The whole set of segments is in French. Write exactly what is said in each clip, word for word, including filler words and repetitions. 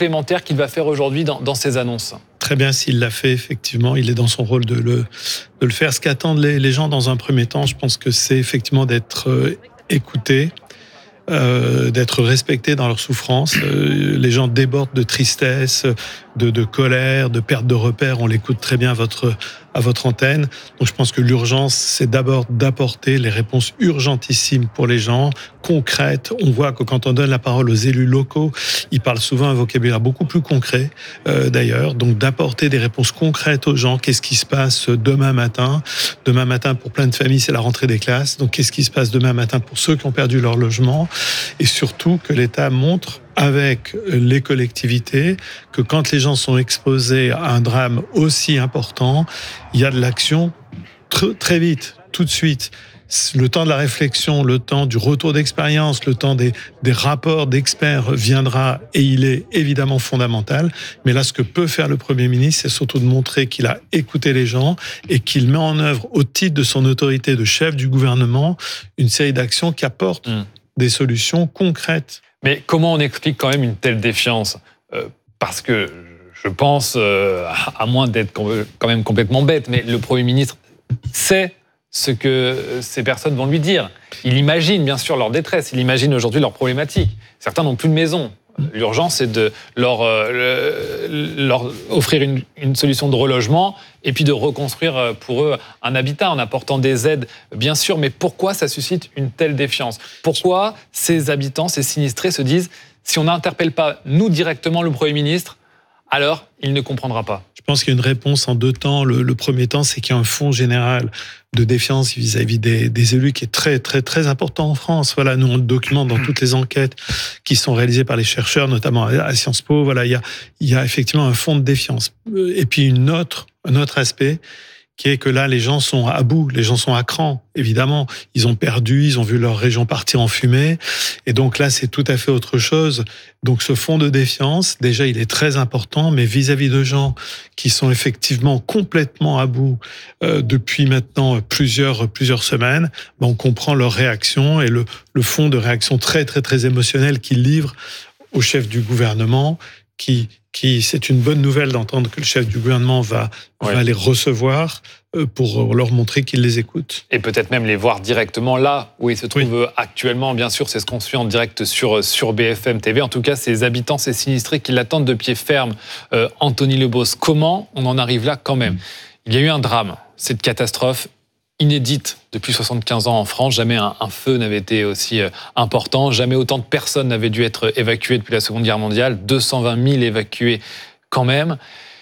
supplémentaire qu'il va faire aujourd'hui dans, dans ses annonces? Très bien, s'il l'a fait, effectivement, il est dans son rôle de le, de le faire. Ce qu'attendent les, les gens dans un premier temps, je pense que c'est effectivement d'être euh, écoutés, euh, d'être respectés dans leur souffrance. Euh, les gens débordent de tristesse, de, de colère, de perte de repères. On l'écoute très bien à votre, à votre antenne. Donc je pense que l'urgence, c'est d'abord d'apporter les réponses urgentissimes pour les gens, concrètes. On voit que quand on donne la parole aux élus locaux, ils parlent souvent un vocabulaire beaucoup plus concret, euh, d'ailleurs. Donc d'apporter des réponses concrètes aux gens. Qu'est-ce qui se passe demain matin? Demain matin, pour plein de familles, c'est la rentrée des classes. Donc qu'est-ce qui se passe demain matin pour ceux qui ont perdu leur logement? Et surtout que l'État montre avec les collectivités que quand les gens sont exposés à un drame aussi important, il y a de l'action très, très vite, tout de suite. Le temps de la réflexion, le temps du retour d'expérience, le temps des, des rapports d'experts viendra et il est évidemment fondamental. Mais là, ce que peut faire le Premier ministre, c'est surtout de montrer qu'il a écouté les gens et qu'il met en œuvre, au titre de son autorité de chef du gouvernement, une série d'actions qui apportent mmh. des solutions concrètes. Mais comment on explique quand même une telle défiance ? euh, Parce que je pense, euh, à moins d'être quand même complètement bête, mais le Premier ministre sait ce que ces personnes vont lui dire. Il imagine bien sûr leur détresse, il imagine aujourd'hui leurs problématiques. Certains n'ont plus de maison. L'urgence, c'est de leur, euh, leur offrir une, une solution de relogement et puis de reconstruire pour eux un habitat en apportant des aides, bien sûr. Mais pourquoi ça suscite une telle défiance ? Pourquoi ces habitants, ces sinistrés se disent « si on n'interpelle pas, nous, directement, le Premier ministre, alors il ne comprendra pas ». Je pense qu'il y a une réponse en deux temps. Le, le premier temps, c'est qu'il y a un fond général de défiance vis-à-vis des, des élus qui est très, très, très important en France. Voilà, nous, on le documente dans toutes les enquêtes qui sont réalisées par les chercheurs, notamment à Sciences Po. Voilà, il y a, il y a effectivement un fond de défiance. Et puis, une autre, un autre aspect, qui est que là, les gens sont à bout, les gens sont à cran, évidemment. Ils ont perdu, ils ont vu leur région partir en fumée. Et donc là, c'est tout à fait autre chose. Donc ce fond de défiance, déjà, il est très important, mais vis-à-vis de gens qui sont effectivement complètement à bout euh, depuis maintenant plusieurs, plusieurs semaines, ben, on comprend leur réaction et le, le fond de réaction très, très, très émotionnel qu'ils livrent au chef du gouvernement, qui... qui c'est une bonne nouvelle d'entendre que le chef du gouvernement va, ouais. va les recevoir pour leur montrer qu'il les écoute. Et peut-être même les voir directement là où ils se trouvent oui. actuellement. Bien sûr, c'est ce qu'on suit en direct sur, sur B F M T V. En tout cas, ces habitants, ces sinistrés qui l'attendent de pied ferme. Euh, Anthony Lebos, comment on en arrive là quand même ? Il y a eu un drame, cette catastrophe inédite depuis soixante-quinze ans en France. Jamais un, un feu n'avait été aussi euh, important. Jamais autant de personnes n'avaient dû être évacuées depuis la Seconde Guerre mondiale. deux cent vingt mille évacués quand même.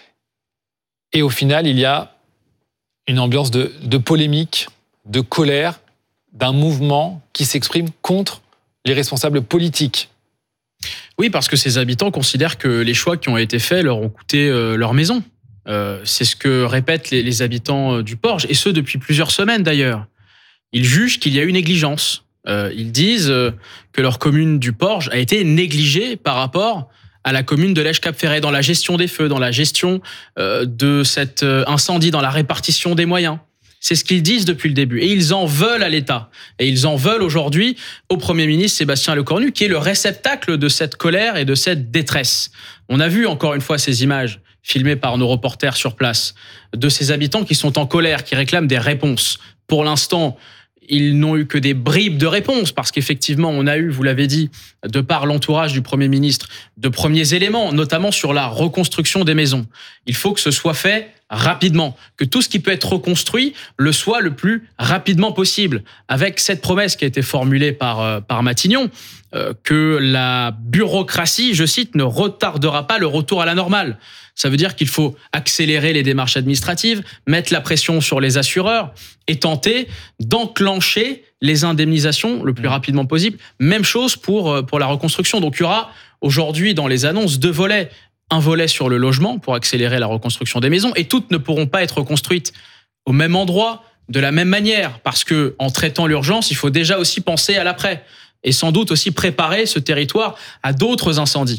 Et au final, il y a une ambiance de, de polémique, de colère, d'un mouvement qui s'exprime contre les responsables politiques. Oui, parce que ces habitants considèrent que les choix qui ont été faits leur ont coûté euh, leur maison. Euh, c'est ce que répètent les, les habitants du Porge, et ce depuis plusieurs semaines d'ailleurs. Ils jugent qu'il y a eu négligence. Euh, ils disent euh, que leur commune du Porge a été négligée par rapport à la commune de Lège-Cap-Ferret dans la gestion des feux, dans la gestion euh, de cet euh, incendie, dans la répartition des moyens. C'est ce qu'ils disent depuis le début. Et ils en veulent à l'État. Et ils en veulent aujourd'hui au Premier ministre Sébastien Lecornu, qui est le réceptacle de cette colère et de cette détresse. On a vu encore une fois ces images filmées par nos reporters sur place, de ces habitants qui sont en colère, qui réclament des réponses. Pour l'instant, ils n'ont eu que des bribes de réponses, parce qu'effectivement, on a eu, vous l'avez dit, de par l'entourage du Premier ministre, de premiers éléments, notamment sur la reconstruction des maisons. Il faut que ce soit fait rapidement, que tout ce qui peut être reconstruit le soit le plus rapidement possible, avec cette promesse qui a été formulée par, euh, par Matignon, euh, que la bureaucratie, je cite, ne retardera pas le retour à la normale. Ça veut dire qu'il faut accélérer les démarches administratives, mettre la pression sur les assureurs et tenter d'enclencher les indemnisations le plus rapidement possible. Même chose pour, pour la reconstruction. Donc il y aura aujourd'hui dans les annonces deux volets. Un volet sur le logement pour accélérer la reconstruction des maisons, et toutes ne pourront pas être reconstruites au même endroit, de la même manière, parce que en traitant l'urgence, il faut déjà aussi penser à l'après, et sans doute aussi préparer ce territoire à d'autres incendies.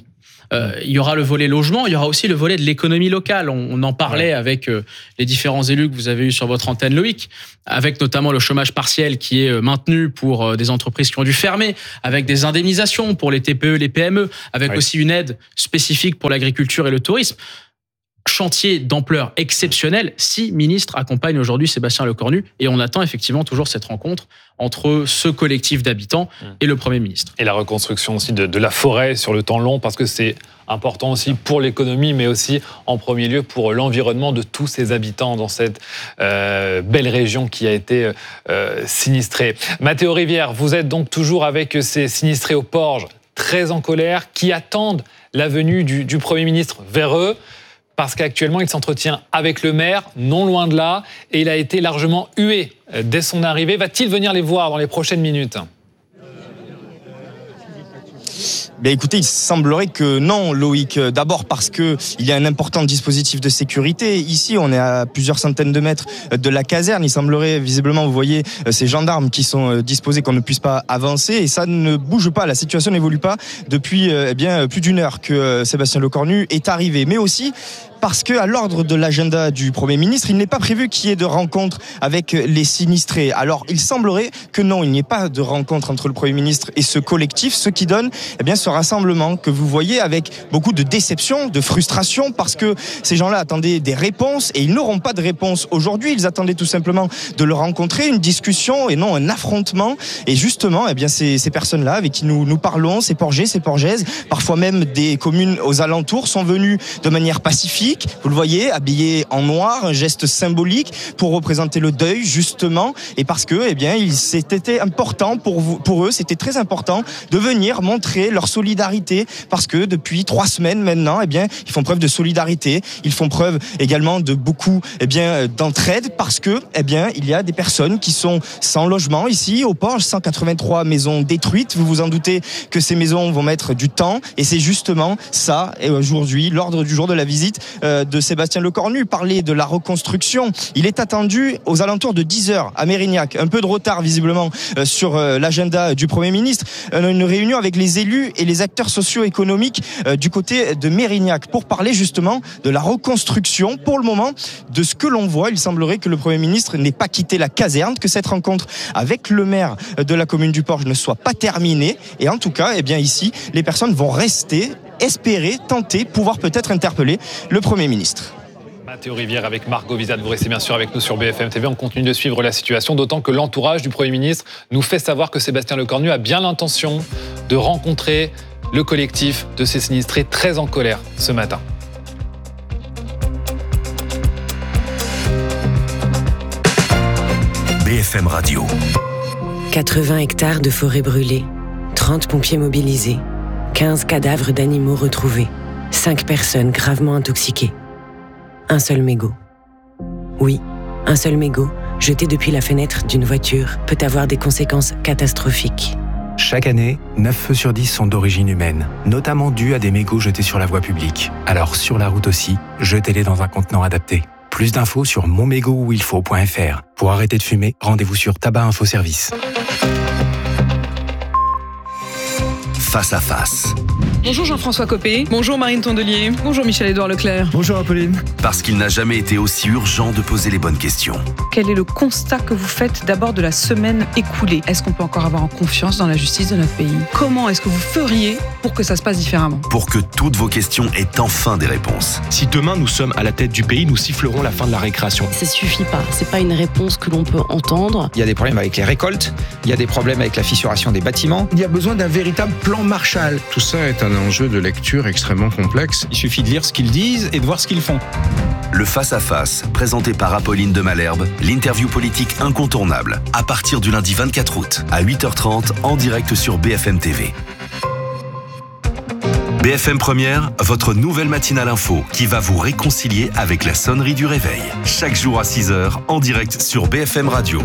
Euh, il y aura le volet logement, il y aura aussi le volet de l'économie locale. On, on en parlait ouais. avec euh, les différents élus que vous avez eus sur votre antenne, Loïc, avec notamment le chômage partiel qui est maintenu pour euh, des entreprises qui ont dû fermer, avec des indemnisations pour les T P E, les P M E, avec ouais. aussi une aide spécifique pour l'agriculture et le tourisme. Chantier d'ampleur exceptionnelle. Six ministres accompagnent aujourd'hui Sébastien Lecornu et on attend effectivement toujours cette rencontre entre ce collectif d'habitants et le Premier ministre. Et la reconstruction aussi de, de la forêt sur le temps long, parce que c'est important aussi pour l'économie, mais aussi en premier lieu pour l'environnement de tous ces habitants dans cette euh, belle région qui a été euh, sinistrée. Mathéo Rivière, vous êtes donc toujours avec ces sinistrés au Porge, très en colère, qui attendent la venue du, du Premier ministre vers eux, parce qu'actuellement, il s'entretient avec le maire, non loin de là, et il a été largement hué dès son arrivée. Va-t-il venir les voir dans les prochaines minutes ? Ben écoutez, il semblerait que non, Loïc. D'abord parce que il y a un important dispositif de sécurité. Ici, on est à plusieurs centaines de mètres de la caserne. Il semblerait, visiblement, vous voyez ces gendarmes qui sont disposés qu'on ne puisse pas avancer. Et ça ne bouge pas. La situation n'évolue pas depuis eh bien plus d'une heure que Sébastien Lecornu est arrivé. Mais aussi parce que à l'ordre de l'agenda du Premier ministre, il n'est pas prévu qu'il y ait de rencontre avec les sinistrés. Alors, il semblerait que non, il n'y ait pas de rencontre entre le Premier ministre et ce collectif, ce qui donne eh bien, ce rassemblement que vous voyez avec beaucoup de déception, de frustration, parce que ces gens-là attendaient des réponses et ils n'auront pas de réponse aujourd'hui. Ils attendaient tout simplement de le rencontrer, une discussion et non un affrontement. Et justement, eh bien, ces, ces personnes-là avec qui nous, nous parlons, ces Porgais, ces Porgaises, parfois même des communes aux alentours, sont venus de manière pacifique. Vous le voyez, habillés en noir, un geste symbolique pour représenter le deuil, justement, et parce que, eh bien, il c'était important pour vous, pour eux, c'était très important de venir montrer leur solidarité, parce que depuis trois semaines maintenant, eh bien, ils font preuve de solidarité, ils font preuve également de beaucoup, eh bien, d'entraide, parce que, eh bien, il y a des personnes qui sont sans logement ici au Porge, cent quatre-vingt-trois maisons détruites. Vous vous en doutez que ces maisons vont mettre du temps, et c'est justement ça, et aujourd'hui, l'ordre du jour de la visite de Sébastien Lecornu, parler de la reconstruction. Il est attendu aux alentours de dix heures à Mérignac. Un peu de retard visiblement sur l'agenda du Premier ministre. Une réunion avec les élus et les acteurs socio-économiques du côté de Mérignac pour parler justement de la reconstruction. Pour le moment, de ce que l'on voit, il semblerait que le Premier ministre n'ait pas quitté la caserne, que cette rencontre avec le maire de la commune du Porge ne soit pas terminée. Et en tout cas, eh bien ici, les personnes vont rester, espérer, tenter, pouvoir peut-être interpeller le Premier ministre. Mathéo Rivière avec Margot Vizade, vous restez bien sûr avec nous sur B F M T V. On continue de suivre la situation, d'autant que l'entourage du Premier ministre nous fait savoir que Sébastien Lecornu a bien l'intention de rencontrer le collectif de ces sinistrés très en colère ce matin. B F M Radio. quatre-vingts hectares de forêt brûlée, trente pompiers mobilisés, quinze cadavres d'animaux retrouvés, cinq personnes gravement intoxiquées. Un seul mégot. Oui, un seul mégot, jeté depuis la fenêtre d'une voiture, peut avoir des conséquences catastrophiques. Chaque année, neuf feux sur dix sont d'origine humaine, notamment dus à des mégots jetés sur la voie publique. Alors sur la route aussi, jetez-les dans un contenant adapté. Plus d'infos sur mon mégot où il faut point f r. Pour arrêter de fumer, rendez-vous sur Tabac Info Service. Face à face. Bonjour Jean-François Copé, bonjour Marine Tondelier, bonjour Michel-Édouard Leclerc. Bonjour Apolline. Parce qu'il n'a jamais été aussi urgent de poser les bonnes questions. Quel est le constat que vous faites d'abord de la semaine écoulée ? Est-ce qu'on peut encore avoir confiance dans la justice de notre pays ? Comment est-ce que vous feriez pour que ça se passe différemment ? Pour que toutes vos questions aient enfin des réponses. Si demain nous sommes à la tête du pays, nous sifflerons la fin de la récréation. Ça suffit pas, c'est pas une réponse que l'on peut entendre. Il y a des problèmes avec les récoltes, il y a des problèmes avec la fissuration des bâtiments. Il y a besoin d'un véritable plan Marshall. Tout ça est un enjeu de lecture extrêmement complexe. Il suffit de lire ce qu'ils disent et de voir ce qu'ils font. Le face-à-face, présenté par Apolline de Malherbe, l'interview politique incontournable, à partir du lundi vingt-quatre août, à huit heures trente, en direct sur B F M T V. B F M Première, votre nouvelle matinale info qui va vous réconcilier avec la sonnerie du réveil. Chaque jour à six heures, en direct sur B F M Radio.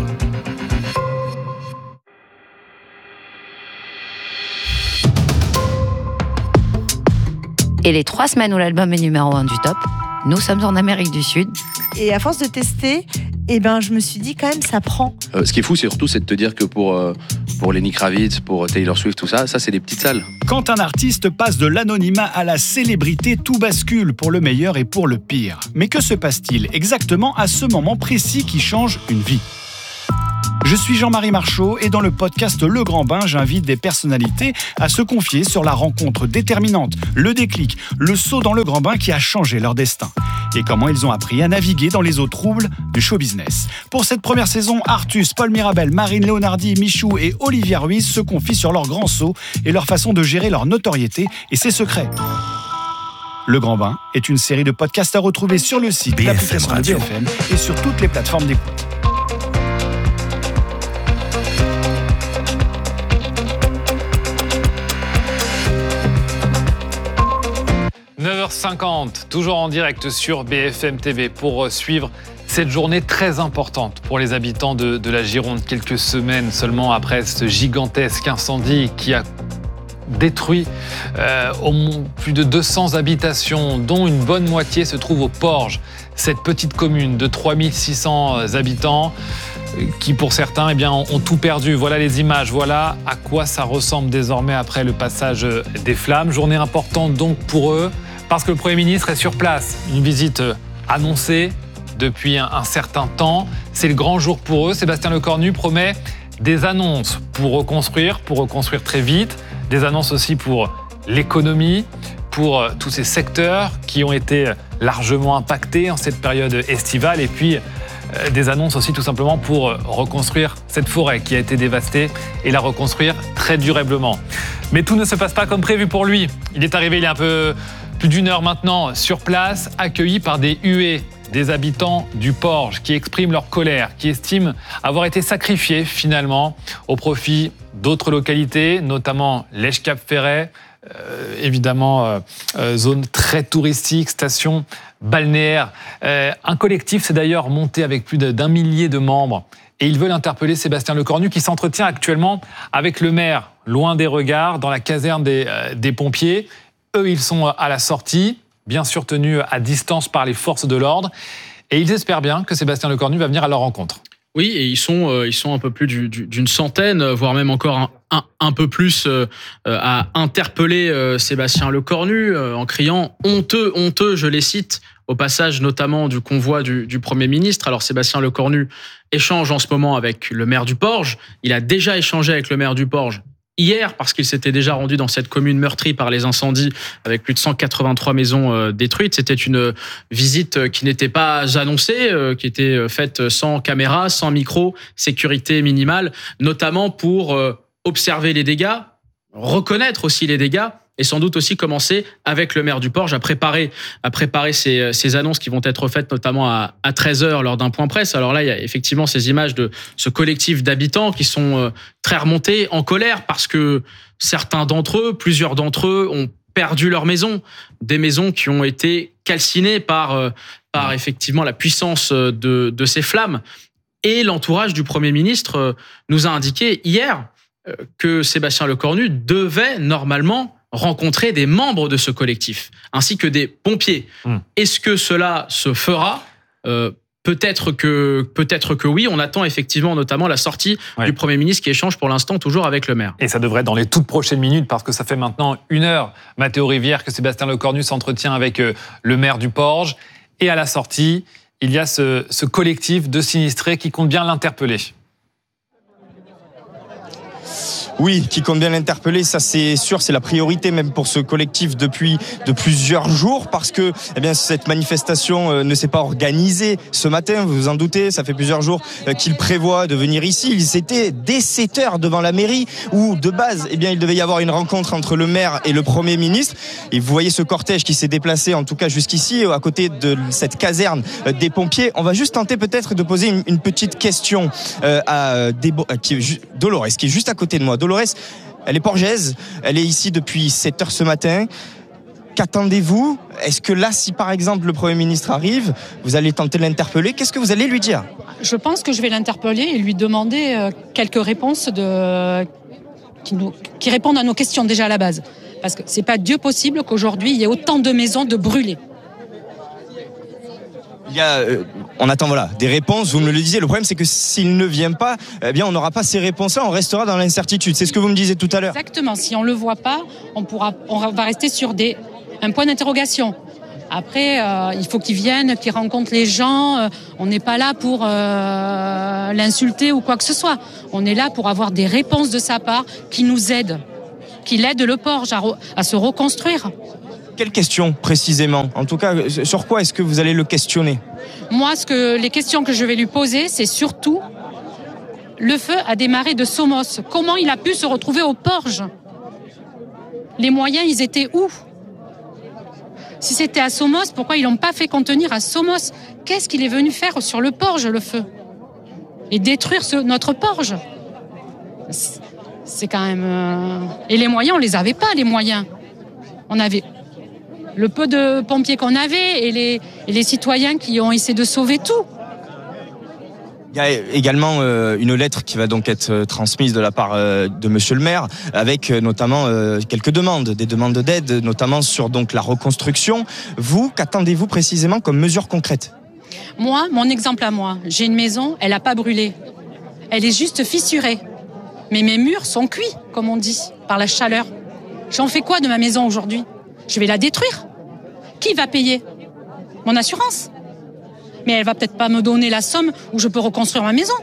Et les trois semaines où l'album est numéro un du top, nous sommes en Amérique du Sud. Et à force de tester, et ben je me suis dit quand même ça prend. Euh, ce qui est fou, c'est surtout c'est de te dire que pour euh, pour Lenny Kravitz, pour Taylor Swift, tout ça, ça c'est des petites salles. Quand un artiste passe de l'anonymat à la célébrité, tout bascule pour le meilleur et pour le pire. Mais que se passe-t-il exactement à ce moment précis qui change une vie ? Je suis Jean-Marie Marchot et dans le podcast Le Grand Bain, j'invite des personnalités à se confier sur la rencontre déterminante, le déclic, le saut dans le grand bain qui a changé leur destin et comment ils ont appris à naviguer dans les eaux troubles du show business. Pour cette première saison, Artus, Paul Mirabel, Marine Léonardi, Michou et Olivia Ruiz se confient sur leur grand saut et leur façon de gérer leur notoriété et ses secrets. Le Grand Bain est une série de podcasts à retrouver sur le site, l'application de B F M et sur toutes les plateformes d'écoute. neuf heures cinquante, toujours en direct sur B F M T V pour suivre cette journée très importante pour les habitants de, de la Gironde. Quelques semaines seulement après ce gigantesque incendie qui a détruit euh, au moins plus de deux cents habitations, dont une bonne moitié se trouve au Porge, cette petite commune de trois mille six cents habitants qui pour certains eh bien, ont tout perdu. Voilà les images, voilà à quoi ça ressemble désormais après le passage des flammes. Journée importante donc pour eux, parce que le Premier ministre est sur place. Une visite annoncée depuis un, un certain temps. C'est le grand jour pour eux. Sébastien Lecornu promet des annonces pour reconstruire, pour reconstruire très vite. Des annonces aussi pour l'économie, pour euh, tous ces secteurs qui ont été largement impactés en cette période estivale. Et puis, euh, des annonces aussi tout simplement pour euh, reconstruire cette forêt qui a été dévastée et la reconstruire très durablement. Mais tout ne se passe pas comme prévu pour lui. Il est arrivé il y a un peu plus d'une heure maintenant sur place, accueilli par des huées, des habitants du Porge qui expriment leur colère, qui estiment avoir été sacrifiés finalement au profit d'autres localités, notamment l'Èche-Cap-Ferret, euh, évidemment euh, euh, zone très touristique, station balnéaire. Euh, un collectif s'est d'ailleurs monté avec plus d'un millier de membres et ils veulent interpeller Sébastien Lecornu qui s'entretient actuellement avec le maire, loin des regards, dans la caserne des, euh, des pompiers. Eux, ils sont à la sortie, bien sûr tenus à distance par les forces de l'ordre. Et ils espèrent bien que Sébastien Lecornu va venir à leur rencontre. Oui, et ils sont, euh, ils sont un peu plus du, du, d'une centaine, voire même encore un, un, un peu plus euh, à interpeller euh, Sébastien Lecornu euh, en criant « honteux, honteux », je les cite, au passage notamment du convoi du, du Premier ministre. Alors Sébastien Lecornu échange en ce moment avec le maire du Porge. Il a déjà échangé avec le maire du Porge hier, parce qu'il s'était déjà rendu dans cette commune meurtrie par les incendies avec plus de cent quatre-vingt-trois maisons euh, détruites. C'était une visite qui n'était pas annoncée, euh, qui était faite sans caméra, sans micro, sécurité minimale, notamment pour euh, observer les dégâts, reconnaître aussi les dégâts et sans doute aussi commencer avec le maire du Porge à préparer, à préparer ces, ces annonces qui vont être faites notamment à, à treize heures lors d'un point presse. Alors là, il y a effectivement ces images de ce collectif d'habitants qui sont très remontés en colère parce que certains d'entre eux, plusieurs d'entre eux ont perdu leur maison, des maisons qui ont été calcinées par, par effectivement la puissance de, de ces flammes. Et l'entourage du Premier ministre nous a indiqué hier que Sébastien Lecornu devait normalement rencontrer des membres de ce collectif, ainsi que des pompiers. Mmh. Est-ce que cela se fera ? euh, Peut-être que, peut-être que oui. On attend effectivement notamment la sortie ouais. du Premier ministre qui échange pour l'instant toujours avec le maire. Et ça devrait être dans les toutes prochaines minutes parce que ça fait maintenant une heure, Mathéo Rivière, que Sébastien Lecornu s'entretient avec le maire du Porge. Et à la sortie, il y a ce, ce collectif de sinistrés qui compte bien l'interpeller. Oui, qui compte bien l'interpeller, ça c'est sûr, c'est la priorité même pour ce collectif depuis de plusieurs jours parce que eh bien cette manifestation euh, ne s'est pas organisée ce matin, vous vous en doutez, ça fait plusieurs jours euh, qu'il prévoit de venir ici. Ils étaient dès sept heures devant la mairie où de base, eh bien il devait y avoir une rencontre entre le maire et le Premier ministre. Et vous voyez ce cortège qui s'est déplacé en tout cas jusqu'ici à côté de cette caserne euh, des pompiers. On va juste tenter peut-être de poser une, une petite question euh, à Débo- euh, qui, Dolores qui est juste à côté de moi. Dolores, elle est porgeaise, elle est ici depuis sept heures ce matin. Qu'attendez-vous ? Est-ce que là, si par exemple le Premier ministre arrive, vous allez tenter de l'interpeller ? Qu'est-ce que vous allez lui dire ? Je pense que je vais l'interpeller et lui demander quelques réponses de... qui, nous... qui répondent à nos questions déjà à la base. Parce que c'est pas Dieu possible qu'aujourd'hui il y ait autant de maisons de brûlées. Il y a, euh, On attend voilà, des réponses, vous me le disiez. Le problème, c'est que s'il ne vient pas, eh bien, on n'aura pas ces réponses-là, on restera dans l'incertitude. C'est ce que vous me disiez tout à l'heure. Exactement. Si on ne le voit pas, on, pourra, on va rester sur des, un point d'interrogation. Après, euh, il faut qu'il vienne, qu'il rencontre les gens. Euh, on n'est pas là pour euh, l'insulter ou quoi que ce soit. On est là pour avoir des réponses de sa part qui nous aident, qui l'aident le Porge à, re, à se reconstruire. Quelle question précisément ? En tout cas, sur quoi est-ce que vous allez le questionner ? Moi, ce que, les questions que je vais lui poser, c'est surtout le feu a démarré de Somos. Comment il a pu se retrouver au Porge ? Les moyens, ils étaient où ? Si c'était à Somos, pourquoi ils l'ont pas fait contenir à Somos ? Qu'est-ce qu'il est venu faire sur le Porge, le feu ? Et détruire ce, notre Porge ? C'est, c'est quand même... Euh... Et les moyens, on les avait pas, les moyens. On avait... le peu de pompiers qu'on avait et les, et les citoyens qui ont essayé de sauver tout. Il y a également euh, une lettre qui va donc être transmise de la part euh, de Monsieur le maire, avec euh, notamment euh, quelques demandes, des demandes d'aide, notamment sur donc la reconstruction. Vous, qu'attendez-vous précisément comme mesure concrète ? Moi, mon exemple à moi, j'ai une maison, elle n'a pas brûlé. Elle est juste fissurée. Mais mes murs sont cuits, comme on dit, par la chaleur. J'en fais quoi de ma maison aujourd'hui ? Je vais la détruire. Qui va payer ? Mon assurance. Mais elle va peut-être pas me donner la somme où je peux reconstruire ma maison.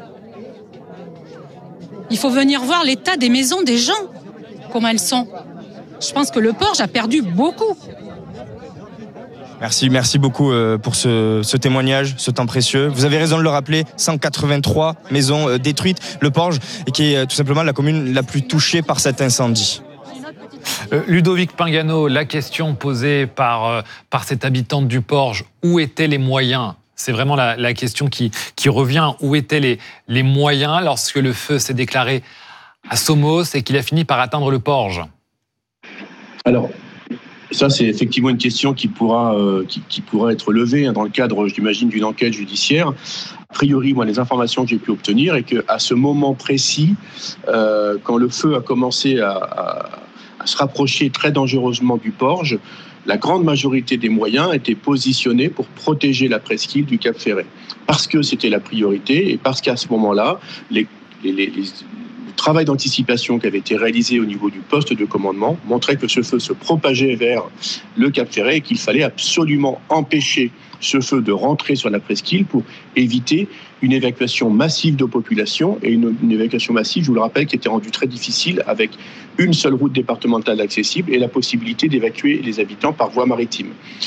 Il faut venir voir l'état des maisons des gens, comment elles sont. Je pense que le Porge a perdu beaucoup. Merci, merci beaucoup pour ce, ce témoignage, ce temps précieux. Vous avez raison de le rappeler, cent quatre-vingt-trois maisons détruites, le Porge, et qui est tout simplement la commune la plus touchée par cet incendie. Ludovic Pingano, la question posée par, par cette habitante du Porge, où étaient les moyens ? C'est vraiment la, la question qui, qui revient. Où étaient les, les moyens lorsque le feu s'est déclaré à Somos et qu'il a fini par atteindre le Porge ? Alors, ça, c'est effectivement une question qui pourra, euh, qui, qui pourra être levée hein, dans le cadre, j'imagine, d'une enquête judiciaire. A priori, moi, les informations que j'ai pu obtenir est qu'à ce moment précis, euh, quand le feu a commencé à, à, à se rapprocher très dangereusement du Porge, la grande majorité des moyens étaient positionnés pour protéger la presqu'île du Cap Ferret. Parce que c'était la priorité et parce qu'à ce moment-là, les, les, les, les, le travail d'anticipation qui avait été réalisé au niveau du poste de commandement montrait que ce feu se propageait vers le Cap Ferret et qu'il fallait absolument empêcher ce feu de rentrer sur la presqu'île pour éviter une évacuation massive de population et une, une évacuation massive, je vous le rappelle, qui était rendue très difficile avec une seule route départementale accessible et la possibilité d'évacuer les habitants par voie maritime.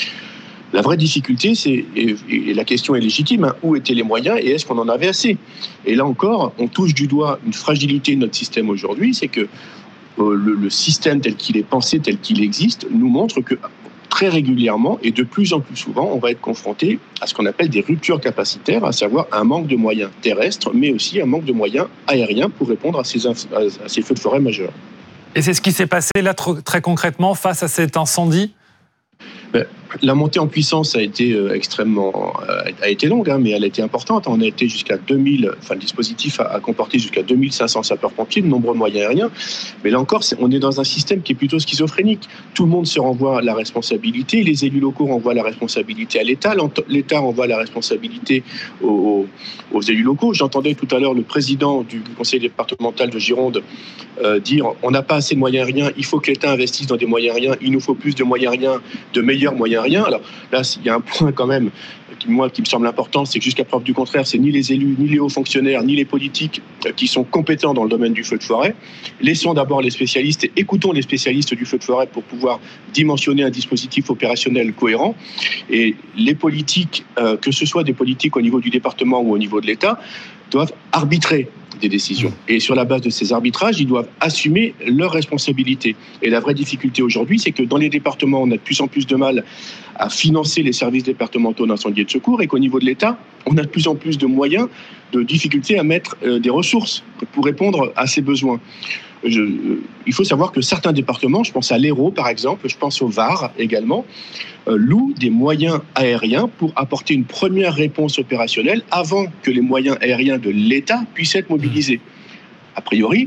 La vraie difficulté, c'est, et, et la question est légitime, hein, où étaient les moyens et est-ce qu'on en avait assez ? Et là encore, on touche du doigt une fragilité de notre système aujourd'hui, c'est que euh, le, le système tel qu'il est pensé, tel qu'il existe, nous montre que très régulièrement et de plus en plus souvent, on va être confronté à ce qu'on appelle des ruptures capacitaires, à savoir un manque de moyens terrestres, mais aussi un manque de moyens aériens pour répondre à ces, à ces feux de forêt majeurs. Et c'est ce qui s'est passé là très concrètement face à cet incendie ? Ben, la montée en puissance a été euh, extrêmement euh, a été longue, hein, mais elle a été importante. On a été jusqu'à deux mille, enfin le dispositif a, a comporté jusqu'à deux mille cinq cents sapeurs-pompiers, de nombreux moyens aériens. Mais là encore, c'est, on est dans un système qui est plutôt schizophrénique. Tout le monde se renvoie la responsabilité. Les élus locaux renvoient la responsabilité à l'État. L'État renvoie la responsabilité aux, aux élus locaux. J'entendais tout à l'heure le président du conseil départemental de Gironde euh, dire on n'a pas assez de moyens aériens. Il faut que l'État investisse dans des moyens aériens. Il nous faut plus de moyens aériens, de meilleurs moyens aériens. Alors là, il y a un point quand même qui, moi, qui me semble important, c'est que jusqu'à preuve du contraire, c'est ni les élus, ni les hauts fonctionnaires, ni les politiques qui sont compétents dans le domaine du feu de forêt. Laissons d'abord les spécialistes et écoutons les spécialistes du feu de forêt pour pouvoir dimensionner un dispositif opérationnel cohérent. Et les politiques, euh, que ce soit des politiques au niveau du département ou au niveau de l'État, doivent arbitrer des décisions. Et sur la base de ces arbitrages, ils doivent assumer leurs responsabilités. Et la vraie difficulté aujourd'hui, c'est que dans les départements, on a de plus en plus de mal à financer les services départementaux d'incendie et de secours et qu'au niveau de l'État, on a de plus en plus de moyens, de difficultés à mettre euh, des ressources pour répondre à ces besoins. Je, euh, il faut savoir que certains départements, je pense à l'Hérault par exemple, je pense au Var également, euh, louent des moyens aériens pour apporter une première réponse opérationnelle avant que les moyens aériens de l'État puissent être mobilisés. A priori,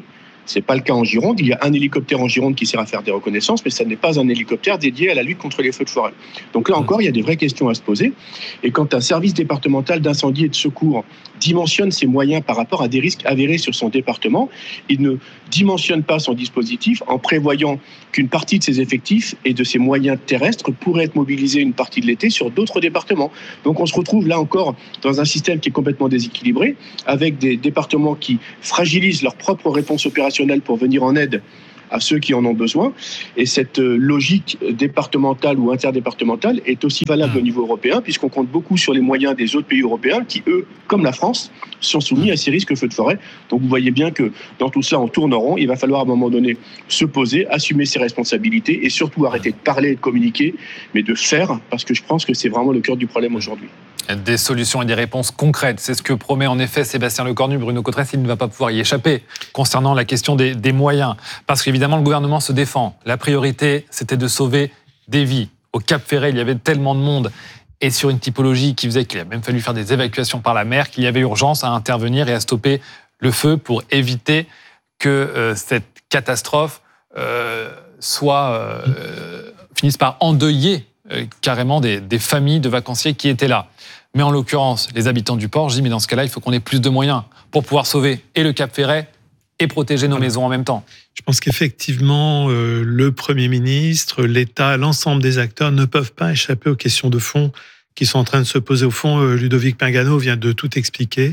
C'est pas le cas en Gironde. Il y a un hélicoptère en Gironde qui sert à faire des reconnaissances, mais ça n'est pas un hélicoptère dédié à la lutte contre les feux de forêt. Donc là encore, il y a des vraies questions à se poser. Et quand un service départemental d'incendie et de secours dimensionne ses moyens par rapport à des risques avérés sur son département, il ne dimensionne pas son dispositif en prévoyant qu'une partie de ses effectifs et de ses moyens terrestres pourraient être mobilisés une partie de l'été sur d'autres départements. Donc on se retrouve là encore dans un système qui est complètement déséquilibré, avec des départements qui fragilisent leur propre réponse opérationnelle pour venir en aide à ceux qui en ont besoin. Et cette logique départementale ou interdépartementale est aussi valable au niveau européen, puisqu'on compte beaucoup sur les moyens des autres pays européens qui, eux, comme la France, sont soumis à ces risques feux de forêt. Donc vous voyez bien que dans tout cela, on tourne en rond. Il va falloir à un moment donné se poser, assumer ses responsabilités et surtout arrêter de parler et de communiquer, mais de faire, parce que je pense que c'est vraiment le cœur du problème aujourd'hui. Des solutions et des réponses concrètes, c'est ce que promet en effet Sébastien Lecornu. Bruno Cotresse, il ne va pas pouvoir y échapper concernant la question des, des moyens. Parce qu'évidemment, le gouvernement se défend. La priorité, c'était de sauver des vies. Au Cap Ferret, il y avait tellement de monde et sur une typologie qui faisait qu'il a même fallu faire des évacuations par la mer, qu'il y avait urgence à intervenir et à stopper le feu pour éviter que euh, cette catastrophe euh, soit, euh, finisse par endeuiller euh, carrément des, des familles de vacanciers qui étaient là. Mais en l'occurrence, les habitants du port, je dis, mais dans ce cas-là, il faut qu'on ait plus de moyens pour pouvoir sauver et le Cap Ferret et protéger nos maisons en même temps. Je pense qu'effectivement, euh, le Premier ministre, l'État, l'ensemble des acteurs ne peuvent pas échapper aux questions de fond qui sont en train de se poser. Au fond, euh, Ludovic Pingano vient de tout expliquer.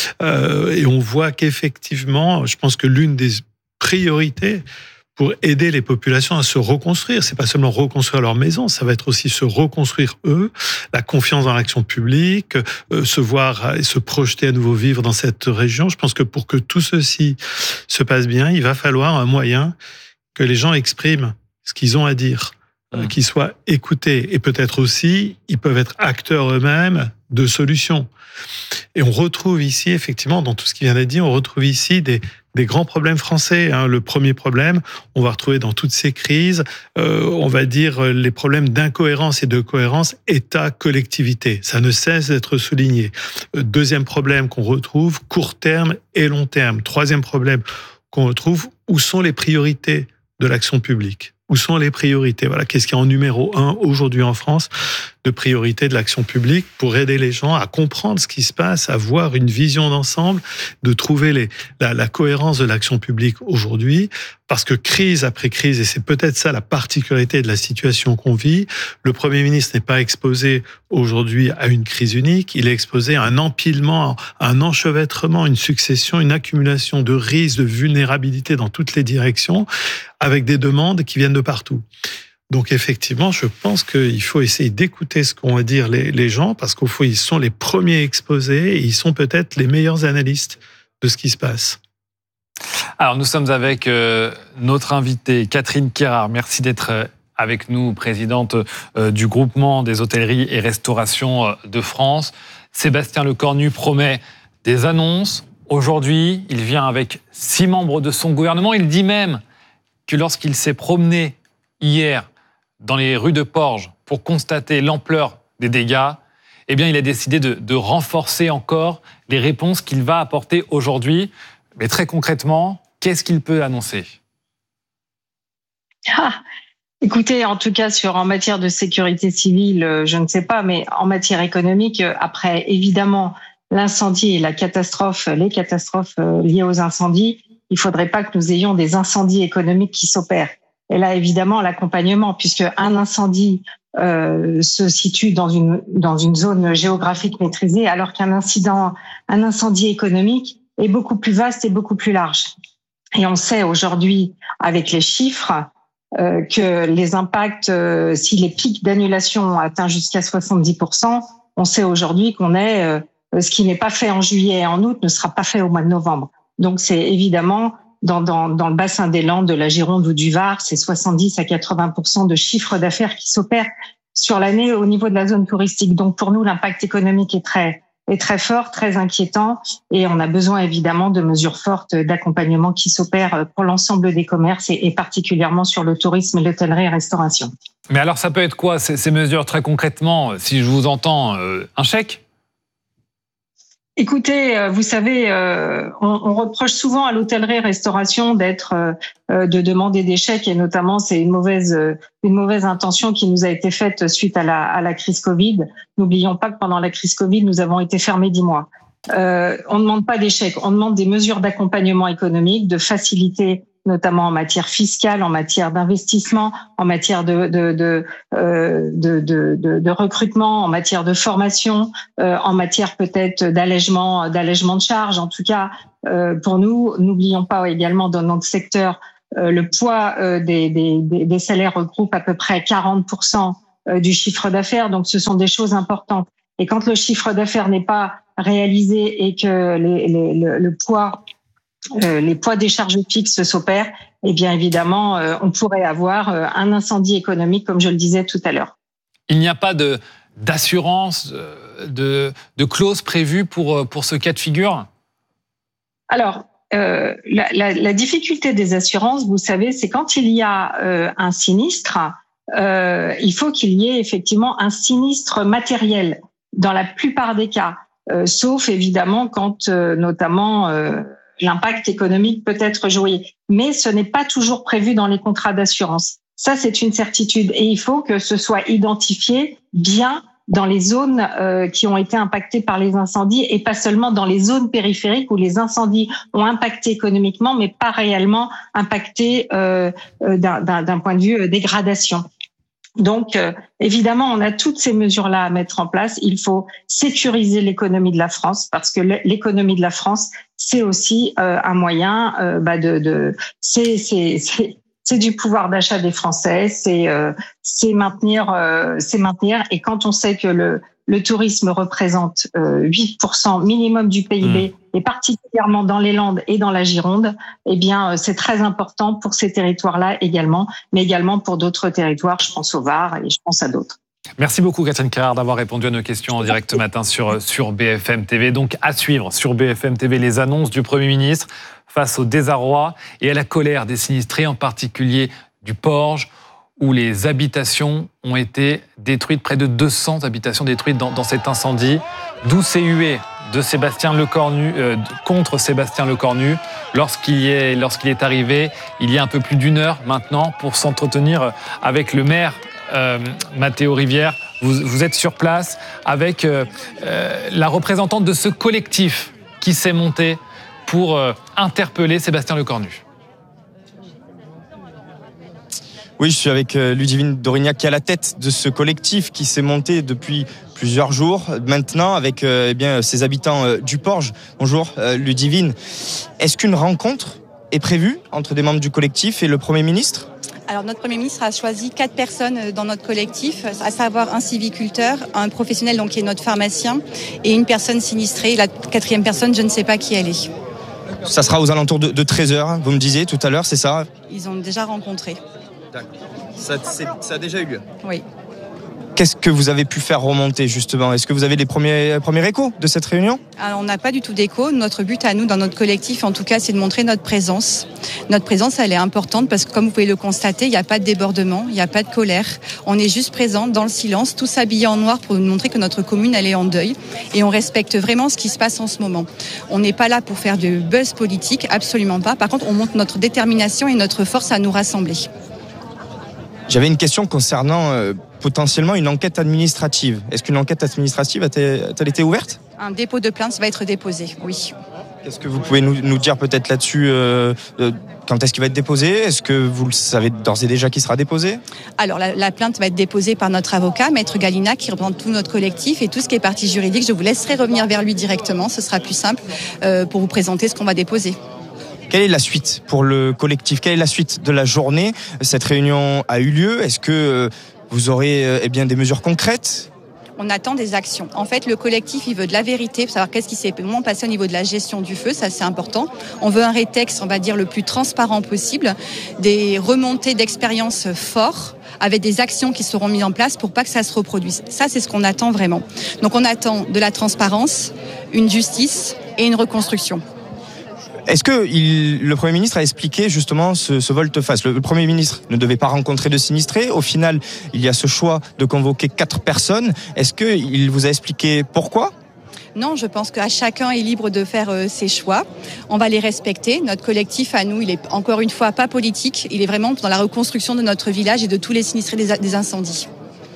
Euh, et on voit qu'effectivement, je pense que l'une des priorités pour aider les populations à se reconstruire. C'est pas seulement reconstruire leur maison, ça va être aussi se reconstruire eux, la confiance dans l'action publique, euh, se voir et se projeter à nouveau vivre dans cette région. Je pense que pour que tout ceci se passe bien, il va falloir un moyen que les gens expriment ce qu'ils ont à dire, mmh. qu'ils soient écoutés. Et peut-être aussi, ils peuvent être acteurs eux-mêmes de solutions. Et on retrouve ici, effectivement, dans tout ce qui vient d'être dit, on retrouve ici des des grands problèmes français. Hein. Le premier problème, on va retrouver dans toutes ces crises, euh, on va dire les problèmes d'incohérence et de cohérence État-collectivité. Ça ne cesse d'être souligné. Deuxième problème qu'on retrouve, court terme et long terme. Troisième problème qu'on retrouve, où sont les priorités de l'action publique ? Où sont les priorités ? Voilà, qu'est-ce qui est en numéro un aujourd'hui en France de priorité de l'action publique pour aider les gens à comprendre ce qui se passe, à voir une vision d'ensemble, de trouver les, la, la cohérence de l'action publique aujourd'hui. Parce que crise après crise, et c'est peut-être ça la particularité de la situation qu'on vit, le Premier ministre n'est pas exposé aujourd'hui à une crise unique, il est exposé à un empilement, à un enchevêtrement, une succession, une accumulation de risques, de vulnérabilité dans toutes les directions, avec des demandes qui viennent de partout. Donc effectivement, je pense qu'il faut essayer d'écouter ce qu'ont à dire les, les gens, parce qu'au fond, ils sont les premiers exposés et ils sont peut-être les meilleurs analystes de ce qui se passe. Alors, nous sommes avec euh, notre invitée, Catherine Quérard. Merci d'être avec nous, présidente euh, du groupement des hôtelleries et restaurations de France. Sébastien Lecornu promet des annonces. Aujourd'hui, il vient avec six membres de son gouvernement. Il dit même que lorsqu'il s'est promené hier dans les rues de Porges pour constater l'ampleur des dégâts, eh bien, il a décidé de, de renforcer encore les réponses qu'il va apporter aujourd'hui. Mais très concrètement, qu'est-ce qu'il peut annoncer ? Ah, écoutez, en tout cas, sur, en matière de sécurité civile, je ne sais pas, mais en matière économique, après évidemment l'incendie et la catastrophe, les catastrophes liées aux incendies, il ne faudrait pas que nous ayons des incendies économiques qui s'opèrent. Et là, évidemment, l'accompagnement, puisque un incendie euh, se situe dans une, dans une zone géographique maîtrisée, alors qu'un incident, un incendie économique est beaucoup plus vaste et beaucoup plus large. Et on sait aujourd'hui, avec les chiffres, euh, que les impacts, euh, si les pics d'annulation atteignent jusqu'à soixante-dix pour cent, on sait aujourd'hui qu'on est, euh, ce qui n'est pas fait en juillet et en août ne sera pas fait au mois de novembre. Donc c'est évidemment, dans, dans, dans le bassin des Landes, de la Gironde ou du Var, c'est soixante-dix à quatre-vingts pour cent de chiffre d'affaires qui s'opèrent sur l'année au niveau de la zone touristique. Donc pour nous, l'impact économique est très est très fort, très inquiétant, et on a besoin évidemment de mesures fortes d'accompagnement qui s'opèrent pour l'ensemble des commerces et, et particulièrement sur le tourisme, l'hôtellerie et la restauration. Mais alors ça peut être quoi ces, ces mesures très concrètement, si je vous entends, euh, un chèque ? Écoutez, vous savez, euh, on, on reproche souvent à l'hôtellerie-restauration d'être, euh, de demander des chèques, et notamment c'est une mauvaise, une mauvaise intention qui nous a été faite suite à la, à la crise Covid. N'oublions pas que pendant la crise Covid, nous avons été fermés dix mois. Euh, on ne demande pas des chèques, on demande des mesures d'accompagnement économique, de facilité, notamment en matière fiscale, en matière d'investissement, en matière de de de, euh, de, de, de, de recrutement, en matière de formation, euh, en matière peut-être d'allègement, d'allègement de charges. En tout cas, euh, pour nous, n'oublions pas également dans notre secteur, euh, le poids euh, des, des, des salaires regroupe à peu près quarante pour cent du chiffre d'affaires. Donc, ce sont des choses importantes. Et quand le chiffre d'affaires n'est pas réalisé et que les, les, le, le poids Euh, les poids des charges fixes s'opèrent, eh bien évidemment, euh, on pourrait avoir euh, un incendie économique, comme je le disais tout à l'heure. Il n'y a pas de, d'assurance, de, de clause prévue pour, pour ce cas de figure ? Alors, euh, la, la, la difficulté des assurances, vous savez, c'est quand il y a euh, un sinistre, euh, il faut qu'il y ait effectivement un sinistre matériel dans la plupart des cas, euh, sauf évidemment quand euh, notamment... Euh, l'impact économique peut être joué. Mais ce n'est pas toujours prévu dans les contrats d'assurance. Ça, c'est une certitude. Et il faut que ce soit identifié bien dans les zones euh, qui ont été impactées par les incendies et pas seulement dans les zones périphériques où les incendies ont impacté économiquement, mais pas réellement impacté euh, d'un, d'un, d'un point de vue euh, dégradation. Donc, euh, évidemment, on a toutes ces mesures-là à mettre en place. Il faut sécuriser l'économie de la France parce que l'économie de la France, c'est aussi euh, un moyen euh, bah de, de c'est, c'est, c'est, c'est du pouvoir d'achat des Français, c'est, euh, c'est maintenir, euh, c'est maintenir. Et quand on sait que le le tourisme représente euh, huit pour cent minimum du P I B, mmh. et particulièrement dans les Landes et dans la Gironde, eh bien, euh, c'est très important pour ces territoires-là également, mais également pour d'autres territoires. Je pense au Var et je pense à d'autres. Merci beaucoup, Catherine Crérard, d'avoir répondu à nos questions en direct ce matin sur, sur B F M T V. Donc, à suivre sur B F M T V les annonces du Premier ministre face au désarroi et à la colère des sinistrés, en particulier du Porge, où les habitations ont été détruites, près de deux cents habitations détruites dans, dans cet incendie. D'où ces huées de Sébastien Lecornu euh, contre Sébastien Lecornu lorsqu'il est, lorsqu'il est arrivé il y a un peu plus d'une heure maintenant pour s'entretenir avec le maire euh, Mathéo Rivière. Vous, vous êtes sur place avec euh, euh, la représentante de ce collectif qui s'est monté pour euh, interpeller Sébastien Lecornu. Oui, je suis avec Ludivine Dorignac qui est à la tête de ce collectif qui s'est monté depuis plusieurs jours maintenant avec euh, eh bien, ces habitants euh, du Porge. Bonjour euh, Ludivine. Est-ce qu'une rencontre est prévue entre des membres du collectif et le Premier ministre ? Alors notre Premier ministre a choisi quatre personnes dans notre collectif, à savoir un sylviculteur, un professionnel donc qui est notre pharmacien et une personne sinistrée. La quatrième personne, je ne sais pas qui elle est. Ça sera aux alentours de, de treize heures, vous me disiez tout à l'heure, c'est ça ? Ils ont déjà rencontré. Ça, ça a déjà eu lieu ? Oui. Qu'est-ce que vous avez pu faire remonter justement ? Est-ce que vous avez les premiers, premiers échos de cette réunion ? Alors on n'a pas du tout d'écho. Notre but à nous, dans notre collectif en tout cas, c'est de montrer notre présence. Notre présence, elle est importante parce que comme vous pouvez le constater, il n'y a pas de débordement, il n'y a pas de colère. On est juste présent dans le silence, tous habillés en noir pour nous montrer que notre commune, elle est en deuil. Et on respecte vraiment ce qui se passe en ce moment. On n'est pas là pour faire du buzz politique, absolument pas. Par contre, on montre notre détermination et notre force à nous rassembler. J'avais une question concernant euh, potentiellement une enquête administrative. Est-ce qu'une enquête administrative a-t-elle été ouverte ? Un dépôt de plainte va être déposé, oui. Qu'est-ce que vous pouvez nous, nous dire peut-être là-dessus euh, euh, quand est-ce qu'il va être déposé ? Est-ce que vous le savez d'ores et déjà qui sera déposé ? Alors, la, la plainte va être déposée par notre avocat, Maître Galina, qui représente tout notre collectif et tout ce qui est partie juridique. Je vous laisserai revenir vers lui directement, ce sera plus simple euh, pour vous présenter ce qu'on va déposer. Quelle est la suite pour le collectif ? Quelle est la suite de la journée ? Cette réunion a eu lieu. Est-ce que vous aurez eh bien, des mesures concrètes ? On attend des actions. En fait, le collectif, il veut de la vérité pour savoir qu'est-ce qui s'est vraiment passé au niveau de la gestion du feu. Ça, c'est important. On veut un rétexte, on va dire, le plus transparent possible, des remontées d'expérience forts, avec des actions qui seront mises en place pour pas que ça se reproduise. Ça, c'est ce qu'on attend vraiment. Donc, on attend de la transparence, une justice et une reconstruction. Est-ce que il, le Premier ministre a expliqué justement ce, ce volte-face ? Le, le Premier ministre ne devait pas rencontrer de sinistrés. Au final, il y a ce choix de convoquer quatre personnes. Est-ce qu'il vous a expliqué pourquoi ? Non, je pense qu'à chacun est libre de faire euh, ses choix. On va les respecter. Notre collectif, à nous, il est encore une fois pas politique. Il est vraiment dans la reconstruction de notre village et de tous les sinistrés des, des incendies.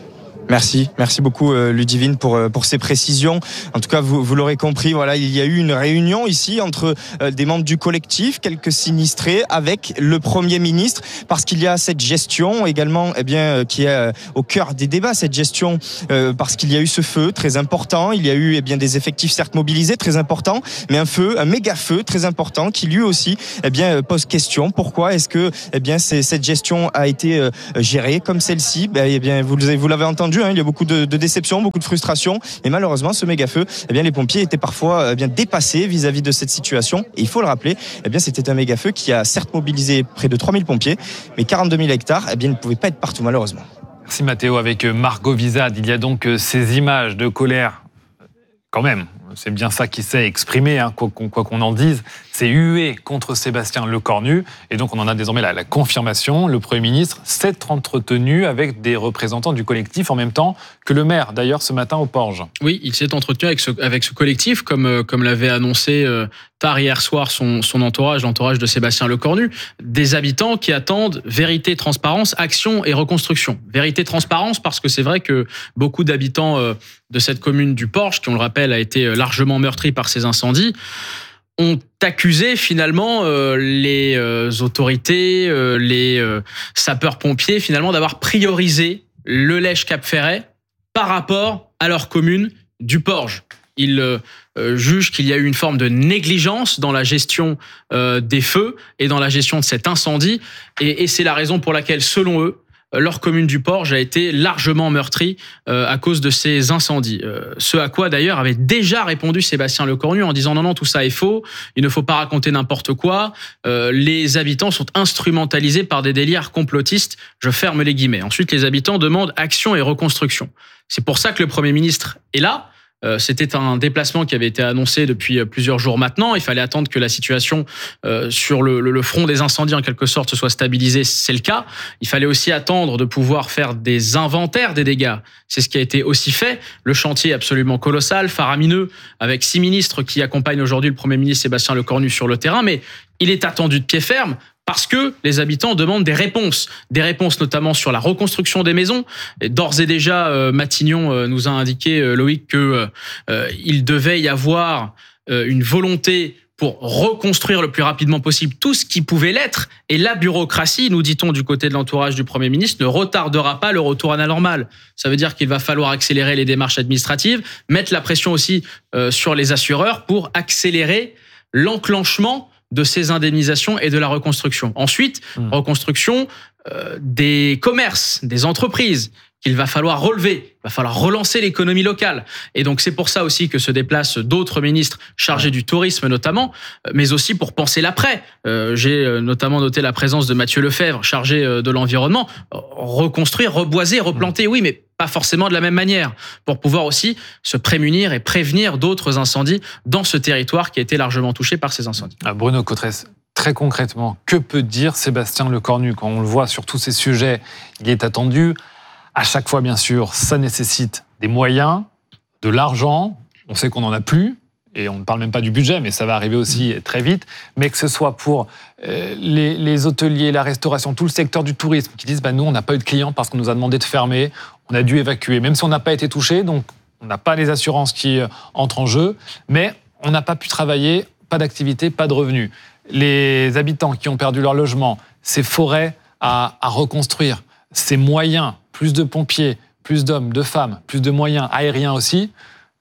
Merci, merci beaucoup euh, Ludivine pour euh, pour ces précisions. En tout cas, vous vous l'aurez compris, voilà, il y a eu une réunion ici entre euh, des membres du collectif, quelques sinistrés, avec le Premier ministre, parce qu'il y a cette gestion également, eh bien, euh, qui est euh, au cœur des débats, cette gestion, euh, parce qu'il y a eu ce feu très important, il y a eu eh bien des effectifs certes mobilisés très importants, mais un feu, un méga feu très important, qui lui aussi, eh bien, pose question. Pourquoi est-ce que, eh bien, c'est, cette gestion a été euh, gérée comme celle-ci? Ben, eh bien, vous vous l'avez entendu. Il y a beaucoup de, de déception, beaucoup de frustration, et malheureusement ce méga feu, eh bien les pompiers étaient parfois eh bien dépassés vis-à-vis de cette situation. Et il faut le rappeler, eh bien c'était un méga feu qui a certes mobilisé près de trois mille pompiers, mais quarante-deux mille hectares, eh bien ne pouvaient pas être partout malheureusement. Merci Mathéo. Avec Margot Vizade, il y a donc ces images de colère, quand même. C'est bien ça qui s'est exprimé, hein, quoi, quoi qu'on en dise. C'est hué contre Sébastien Lecornu. Et donc, on en a désormais la, la confirmation. Le Premier ministre s'est entretenu avec des représentants du collectif en même temps que le maire, d'ailleurs, ce matin au Porge. Oui, il s'est entretenu avec ce, avec ce collectif, comme, comme l'avait annoncé euh, tard hier soir son, son entourage, l'entourage de Sébastien Lecornu. Des habitants qui attendent vérité, transparence, action et reconstruction. Vérité, transparence, parce que c'est vrai que beaucoup d'habitants euh, de cette commune du Porge, qui, on le rappelle, a été largement meurtrie par ces incendies, ont accusé finalement euh, les euh, autorités, euh, les euh, sapeurs-pompiers finalement d'avoir priorisé le Lège-Cap-Ferret par rapport à leur commune du Porge. Ils euh, jugent qu'il y a eu une forme de négligence dans la gestion euh, des feux et dans la gestion de cet incendie, et, et c'est la raison pour laquelle, selon eux, leur commune du Porge a été largement meurtrie euh, à cause de ces incendies. Euh, ce à quoi d'ailleurs avait déjà répondu Sébastien Lecornu en disant non, non, tout ça est faux, il ne faut pas raconter n'importe quoi, euh, les habitants sont instrumentalisés par des délires complotistes, je ferme les guillemets. Ensuite, les habitants demandent action et reconstruction. C'est pour ça que le Premier ministre est là. Euh, c'était un déplacement qui avait été annoncé depuis plusieurs jours maintenant. Il fallait attendre que la situation euh, sur le, le, le front des incendies, en quelque sorte, se soit stabilisée. C'est le cas. Il fallait aussi attendre de pouvoir faire des inventaires des dégâts. C'est ce qui a été aussi fait. Le chantier est absolument colossal, faramineux, avec six ministres qui accompagnent aujourd'hui le Premier ministre Sébastien Lecornu sur le terrain. Mais il est attendu de pied ferme, parce que les habitants demandent des réponses. Des réponses notamment sur la reconstruction des maisons. Et d'ores et déjà, euh, Matignon euh, nous a indiqué, euh, Loïc, qu'il euh, devait y avoir euh, une volonté pour reconstruire le plus rapidement possible tout ce qui pouvait l'être. Et la bureaucratie, nous dit-on du côté de l'entourage du Premier ministre, ne retardera pas le retour à la normale. Ça veut dire qu'il va falloir accélérer les démarches administratives, mettre la pression aussi euh, sur les assureurs pour accélérer l'enclenchement de ces indemnisations et de la reconstruction. Ensuite, mmh. reconstruction euh, des commerces, des entreprises qu'il va falloir relever, il va falloir relancer l'économie locale. Et donc c'est pour ça aussi que se déplacent d'autres ministres chargés ouais. du tourisme notamment, mais aussi pour penser l'après. Euh, j'ai notamment noté la présence de Mathieu Lefebvre, chargé de l'environnement. Reconstruire, reboiser, replanter, oui, mais pas forcément de la même manière, pour pouvoir aussi se prémunir et prévenir d'autres incendies dans ce territoire qui a été largement touché par ces incendies. Ah, Bruno Cotresse, très concrètement, que peut dire Sébastien Lecornu quand on le voit sur tous ces sujets? Il est attendu. À chaque fois, bien sûr, ça nécessite des moyens, de l'argent. On sait qu'on n'en a plus, et on ne parle même pas du budget, mais ça va arriver aussi très vite. Mais que ce soit pour euh, les, les hôteliers, la restauration, tout le secteur du tourisme, qui disent bah, « nous, on n'a pas eu de clients parce qu'on nous a demandé de fermer, on a dû évacuer », même si on n'a pas été touché, donc on n'a pas les assurances qui euh, entrent en jeu, mais on n'a pas pu travailler, pas d'activité, pas de revenus. Les habitants qui ont perdu leur logement, ces forêts à, à reconstruire, ces moyens, plus de pompiers, plus d'hommes, de femmes, plus de moyens aériens aussi,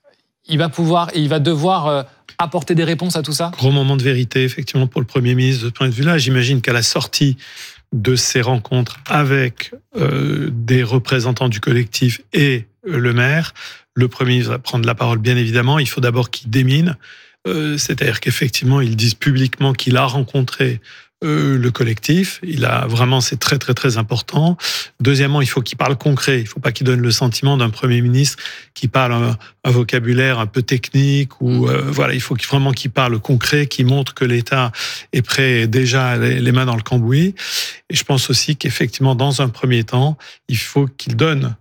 il va pouvoir et il va devoir euh, apporter des réponses à tout ça. Gros moment de vérité, effectivement, pour le Premier ministre de ce point de vue-là. J'imagine qu'à la sortie de ces rencontres avec euh, des représentants du collectif et euh, le maire, le Premier ministre va prendre la parole, bien évidemment. Il faut d'abord qu'il démine, euh, c'est-à-dire qu'effectivement, ils disent publiquement qu'il a rencontré Euh, le collectif. Il a vraiment, c'est très très très important. Deuxièmement, il faut qu'il parle concret. Il ne faut pas qu'il donne le sentiment d'un Premier ministre qui parle un, un vocabulaire un peu technique ou euh, voilà. Il faut qu'il, vraiment qu'il parle concret, qu'il montre que l'État est prêt déjà les, les mains dans le cambouis. Et je pense aussi qu'effectivement, dans un premier temps, il faut qu'il donne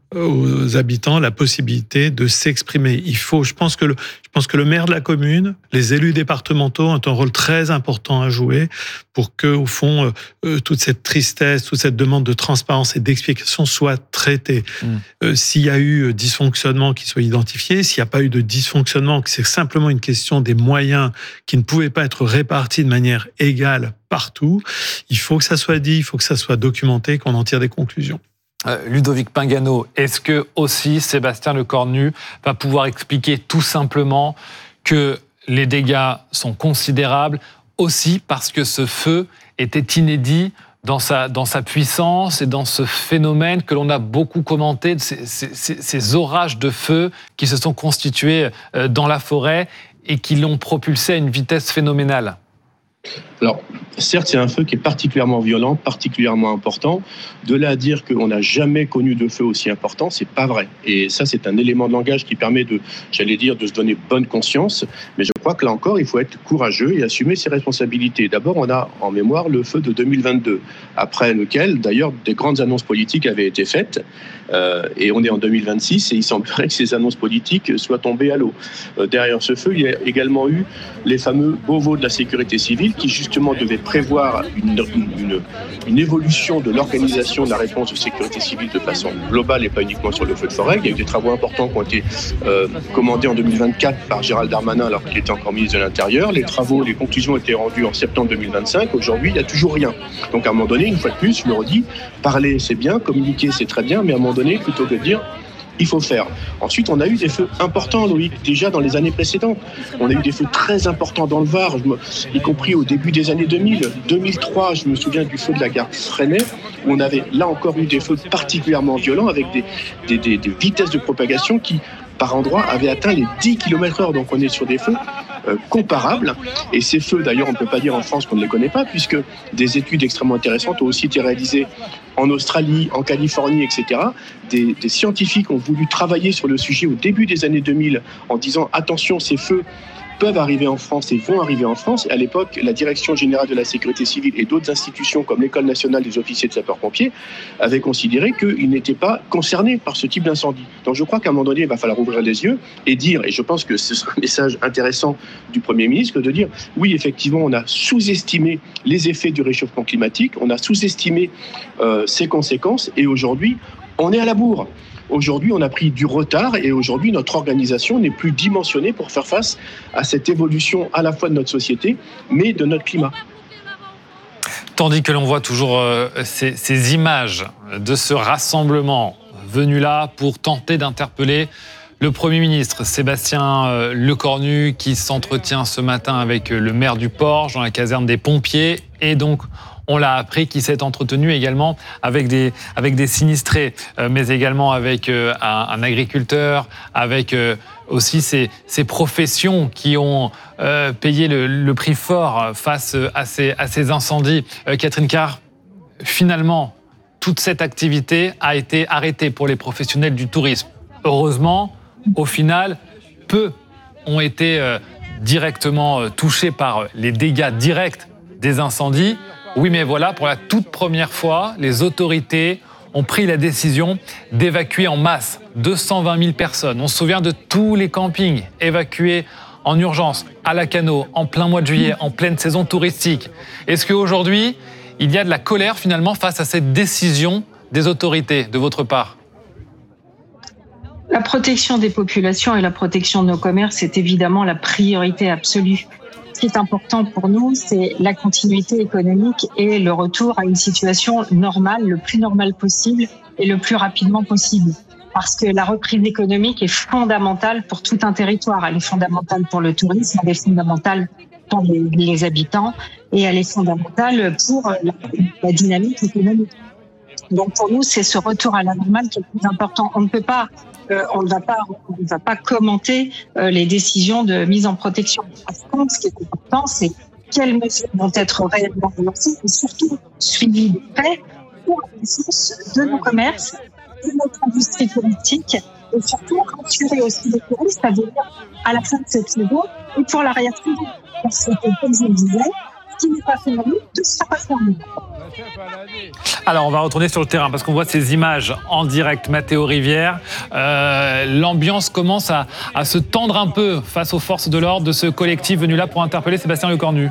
aux habitants la possibilité de s'exprimer. Il faut, je pense que le, je pense que le maire de la commune, les élus départementaux ont un rôle très important à jouer pour que, au fond, euh, toute cette tristesse, toute cette demande de transparence et d'explication soit traitée. Mmh. Euh, s'il y a eu dysfonctionnement qui soit identifié, s'il n'y a pas eu de dysfonctionnement, que c'est simplement une question des moyens qui ne pouvaient pas être répartis de manière égale partout, il faut que ça soit dit, il faut que ça soit documenté, qu'on en tire des conclusions. Euh, Ludovic Pingano, est-ce que aussi Sébastien Lecornu va pouvoir expliquer tout simplement que les dégâts sont considérables aussi parce que ce feu était inédit dans sa, dans sa puissance et dans ce phénomène que l'on a beaucoup commenté, ces, ces, ces orages de feu qui se sont constitués dans la forêt et qui l'ont propulsé à une vitesse phénoménale? Alors, certes, c'est un feu qui est particulièrement violent, particulièrement important. De là à dire qu'on n'a jamais connu de feu aussi important, c'est pas vrai. Et ça, c'est un élément de langage qui permet de, j'allais dire, de se donner bonne conscience. Mais je crois que là encore, il faut être courageux et assumer ses responsabilités. D'abord, on a en mémoire le feu de deux mille vingt-deux, après lequel, d'ailleurs, des grandes annonces politiques avaient été faites. Euh, et on est en deux mille vingt-six et il semblerait que ces annonces politiques soient tombées à l'eau. Euh, derrière ce feu, il y a également eu les fameux Beauvau de la sécurité civile qui justement devaient prévoir une, une, une évolution de l'organisation de la réponse de sécurité civile de façon globale et pas uniquement sur le feu de forêt. Il y a eu des travaux importants qui ont été euh, commandés en deux mille vingt-quatre par Gérald Darmanin alors qu'il était encore ministre de l'Intérieur. Les travaux, les conclusions ont été rendues en septembre deux mille vingt-cinq. Aujourd'hui, il n'y a toujours rien. Donc à un moment donné, une fois de plus, je le redis, parler c'est bien, communiquer c'est très bien, mais à un moment donné, plutôt que de dire il faut faire. Ensuite, on a eu des feux importants, Loïc, déjà dans les années précédentes. On a eu des feux très importants dans le Var, je me, y compris au début des années deux mille. deux mille trois, je me souviens du feu de la gare Fresnay, où on avait là encore eu des feux particulièrement violents avec des, des, des, des vitesses de propagation qui, par endroits, avaient atteint les dix kilomètres heure. Donc on est sur des feux euh, comparables. Et ces feux, d'ailleurs, on ne peut pas dire en France qu'on ne les connaît pas, puisque des études extrêmement intéressantes ont aussi été réalisées en Australie, en Californie, et cetera. Des, des scientifiques ont voulu travailler sur le sujet au début des années deux mille en disant attention, ces feux peuvent arriver en France et vont arriver en France. Et à l'époque, la Direction générale de la sécurité civile et d'autres institutions comme l'École nationale des officiers de sapeurs-pompiers avaient considéré qu'ils n'étaient pas concernés par ce type d'incendie. Donc je crois qu'à un moment donné, il va falloir ouvrir les yeux et dire, et je pense que ce sera un message intéressant du Premier ministre, de dire oui, effectivement, on a sous-estimé les effets du réchauffement climatique, on a sous-estimé euh, ses conséquences et aujourd'hui, on est à la bourre. Aujourd'hui, on a pris du retard et aujourd'hui, notre organisation n'est plus dimensionnée pour faire face à cette évolution à la fois de notre société, mais de notre climat. Tandis que l'on voit toujours euh, ces, ces images de ce rassemblement venu là pour tenter d'interpeller le Premier ministre Sébastien euh, Lecornu qui s'entretient ce matin avec le maire du Porge dans la caserne des pompiers et donc on l'a appris, qui s'est entretenu également avec des, avec des sinistrés, euh, mais également avec euh, un, un agriculteur, avec euh, aussi ces, ces professions qui ont euh, payé le, le prix fort face à ces, à ces incendies. Euh, Catherine Carr, finalement, toute cette activité a été arrêtée pour les professionnels du tourisme. Heureusement, au final, peu ont été euh, directement euh, touchés par les dégâts directs des incendies. Oui, mais voilà, pour la toute première fois, les autorités ont pris la décision d'évacuer en masse deux cent vingt mille personnes. On se souvient de tous les campings évacués en urgence, à Lacanau, en plein mois de juillet, en pleine saison touristique. Est-ce qu'aujourd'hui, il y a de la colère finalement face à cette décision des autorités de votre part ? La protection des populations et la protection de nos commerces est évidemment la priorité absolue. Ce qui est important pour nous, c'est la continuité économique et le retour à une situation normale, le plus normale possible et le plus rapidement possible. Parce que la reprise économique est fondamentale pour tout un territoire. Elle est fondamentale pour le tourisme, elle est fondamentale pour les, les habitants et elle est fondamentale pour la, la dynamique économique. Donc pour nous, c'est ce retour à la normale qui est le plus important. On ne peut pas, euh, on ne va pas, on ne va pas commenter euh, les décisions de mise en protection. Par contre, ce qui est important, c'est quelles mesures vont être réellement lancées et surtout suivies de près pour la défense de nos commerces, de notre industrie touristique et surtout rassurer aussi les touristes à venir à la fin de cette saison et pour l'arrière-saison. Parce que, comme je le disais, ce qui n'est pas fait en août ne sera pas fait en août. Alors, on va retourner sur le terrain parce qu'on voit ces images en direct. Mathéo Rivière, euh, l'ambiance commence à, à se tendre un peu face aux forces de l'ordre de ce collectif venu là pour interpeller Sébastien Lecornu.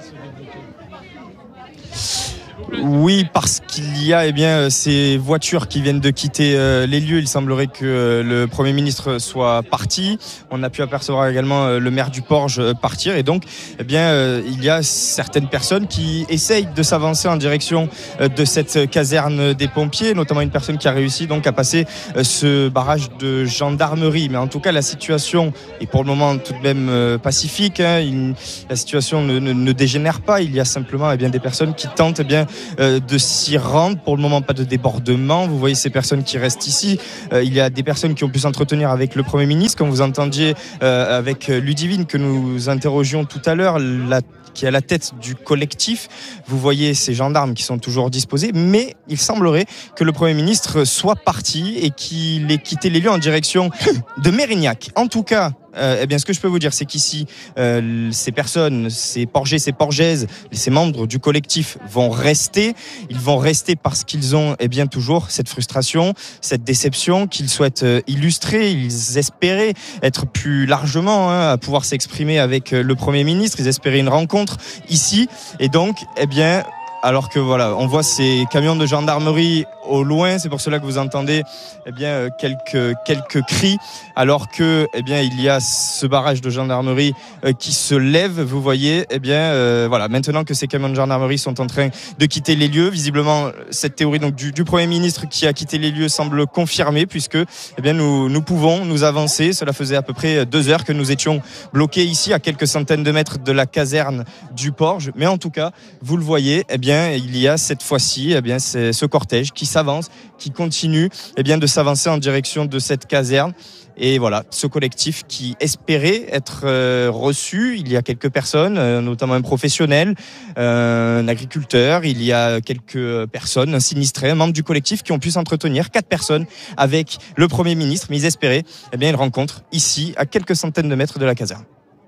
Oui, parce qu'il y a eh bien, ces voitures qui viennent de quitter euh, les lieux. Il semblerait que euh, le Premier ministre soit parti. On a pu apercevoir également euh, le maire du Porge euh, partir. Et donc, eh bien, euh, il y a certaines personnes qui essayent de s'avancer en direction euh, de cette caserne des pompiers, notamment une personne qui a réussi donc à passer euh, ce barrage de gendarmerie. Mais en tout cas, la situation est pour le moment tout de même euh, pacifique. Hein. Il, la situation ne, ne, ne dégénère pas. Il y a simplement eh bien, des personnes qui tentent eh bien, Euh, de s'y rendre. Pour le moment, pas de débordement. Vous voyez ces personnes qui restent ici. Euh, il y a des personnes qui ont pu s'entretenir avec le Premier ministre, comme vous entendiez euh, avec Ludivine, que nous interrogions tout à l'heure, la qui est à la tête du collectif. Vous voyez ces gendarmes qui sont toujours disposés, mais il semblerait que le Premier ministre soit parti et qu'il ait quitté les lieux en direction de Mérignac. En tout cas, Euh, eh bien, ce que je peux vous dire, c'est qu'ici, euh, ces personnes, ces Porgais, ces Porgaises, ces membres du collectif vont rester. Ils vont rester parce qu'ils ont, eh bien, toujours cette frustration, cette déception qu'ils souhaitent euh, illustrer. Ils espéraient être plus largement hein, à pouvoir s'exprimer avec euh, le Premier ministre. Ils espéraient une rencontre ici. Et donc, eh bien, alors que voilà, on voit ces camions de gendarmerie au loin, c'est pour cela que vous entendez eh bien quelques quelques cris, alors que eh bien il y a ce barrage de gendarmerie euh, qui se lève. Vous voyez, eh bien euh, voilà, maintenant que ces camions de gendarmerie sont en train de quitter les lieux, visiblement cette théorie donc du, du Premier ministre qui a quitté les lieux semble confirmée, puisque eh bien nous nous pouvons nous avancer. Cela faisait à peu près deux heures que nous étions bloqués ici, à quelques centaines de mètres de la caserne du Porge, mais en tout cas, vous le voyez, eh bien il y a cette fois-ci eh bien c'est ce cortège qui s'avance, qui continue eh bien, de s'avancer en direction de cette caserne. Et voilà, ce collectif qui espérait être euh, reçu. Il y a quelques personnes, euh, notamment un professionnel, euh, un agriculteur. Il y a quelques personnes, un sinistré, un membre du collectif qui ont pu s'entretenir, quatre personnes, avec le Premier ministre. Mais ils espéraient eh bien, une rencontre ici, à quelques centaines de mètres de la caserne.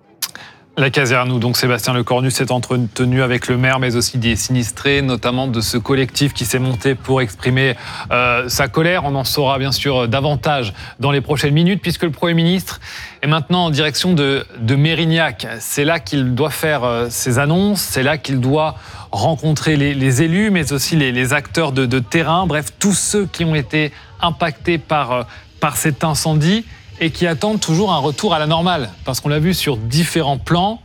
La caserne où donc Sébastien Lecornu s'est entretenu avec le maire, mais aussi des sinistrés, notamment de ce collectif qui s'est monté pour exprimer euh, sa colère. On en saura bien sûr davantage dans les prochaines minutes, puisque le Premier ministre est maintenant en direction de, de Mérignac. C'est là qu'il doit faire euh, ses annonces, c'est là qu'il doit rencontrer les, les élus, mais aussi les, les acteurs de, de terrain, bref, tous ceux qui ont été impactés par, euh, par cet incendie, et qui attendent toujours un retour à la normale, parce qu'on l'a vu sur différents plans.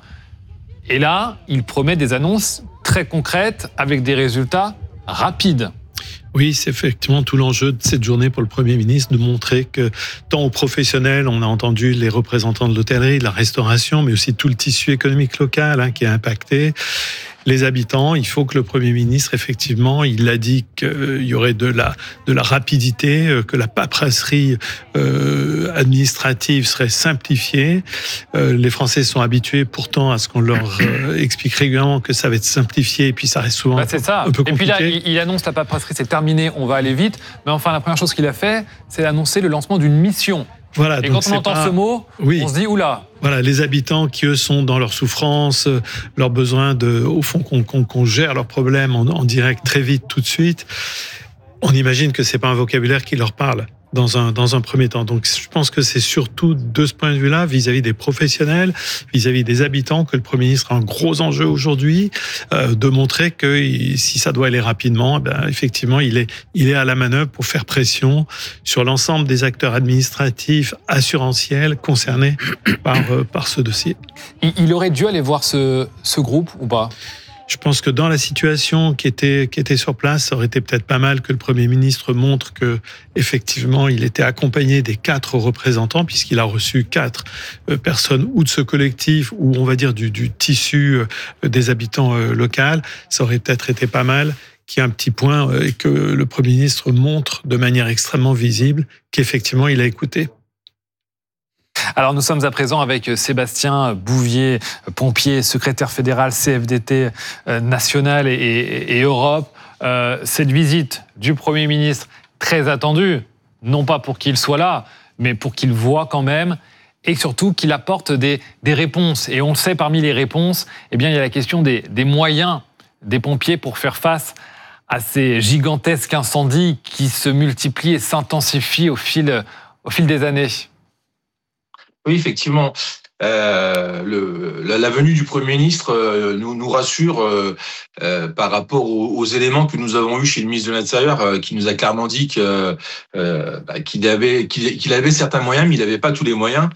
Et là, il promet des annonces très concrètes, avec des résultats rapides. Oui, c'est effectivement tout l'enjeu de cette journée pour le Premier ministre, de montrer que tant aux professionnels, on a entendu les représentants de l'hôtellerie, de la restauration, mais aussi tout le tissu économique local hein, qui est impacté. Les habitants, il faut que le Premier ministre, effectivement, il a dit qu'il y aurait de la, de la rapidité, que la paperasserie euh, administrative serait simplifiée. Euh, les Français sont habitués pourtant à ce qu'on leur euh, explique régulièrement que ça va être simplifié, et puis ça reste souvent bah, c'est ça. un peu compliqué. Et puis là, il, il annonce la paperasserie, c'est terminé, on va aller vite. Mais enfin, la première chose qu'il a fait, c'est d'annoncer le lancement d'une mission. Voilà, et donc quand on entend pas... ce mot, oui. on se dit oula. Voilà, les habitants qui eux sont dans leur souffrance, leur besoin de, au fond, qu'on, qu'on, qu'on gère leurs problèmes en, en direct très vite, tout de suite. On imagine que c'est pas un vocabulaire qui leur parle dans un dans un premier temps. Donc, je pense que c'est surtout de ce point de vue-là, vis-à-vis des professionnels, vis-à-vis des habitants, que le Premier ministre a un gros enjeu aujourd'hui, euh, de montrer que si ça doit aller rapidement, ben effectivement, il est il est à la manœuvre pour faire pression sur l'ensemble des acteurs administratifs, assurantiels concernés par euh, par ce dossier. Il, il aurait dû aller voir ce ce groupe ou pas ? Je pense que dans la situation qui était qui était sur place, ça aurait été peut-être pas mal que le Premier ministre montre que effectivement il était accompagné des quatre représentants, puisqu'il a reçu quatre personnes ou de ce collectif ou on va dire du, du tissu des habitants locaux. Ça aurait peut-être été pas mal qu'il y ait un petit point et que le Premier ministre montre de manière extrêmement visible qu'effectivement il a écouté. Alors nous sommes à présent avec Sébastien Bouvier, pompier, secrétaire fédéral C F D T national et, et, et Europe. Euh, cette visite du Premier ministre, très attendue, non pas pour qu'il soit là, mais pour qu'il voit quand même, et surtout qu'il apporte des, des réponses. Et on le sait, parmi les réponses, eh bien, il y a la question des, des moyens des pompiers pour faire face à ces gigantesques incendies qui se multiplient et s'intensifient au fil, au fil des années. Oui, effectivement. Euh, le, la, la venue du Premier ministre euh, nous, nous rassure euh, euh, par rapport aux, aux éléments que nous avons eus chez le ministre de l'Intérieur, euh, qui nous a clairement dit que, euh, bah, qu'il avait, qu'il, qu'il avait certains moyens, mais il n'avait pas tous les moyens.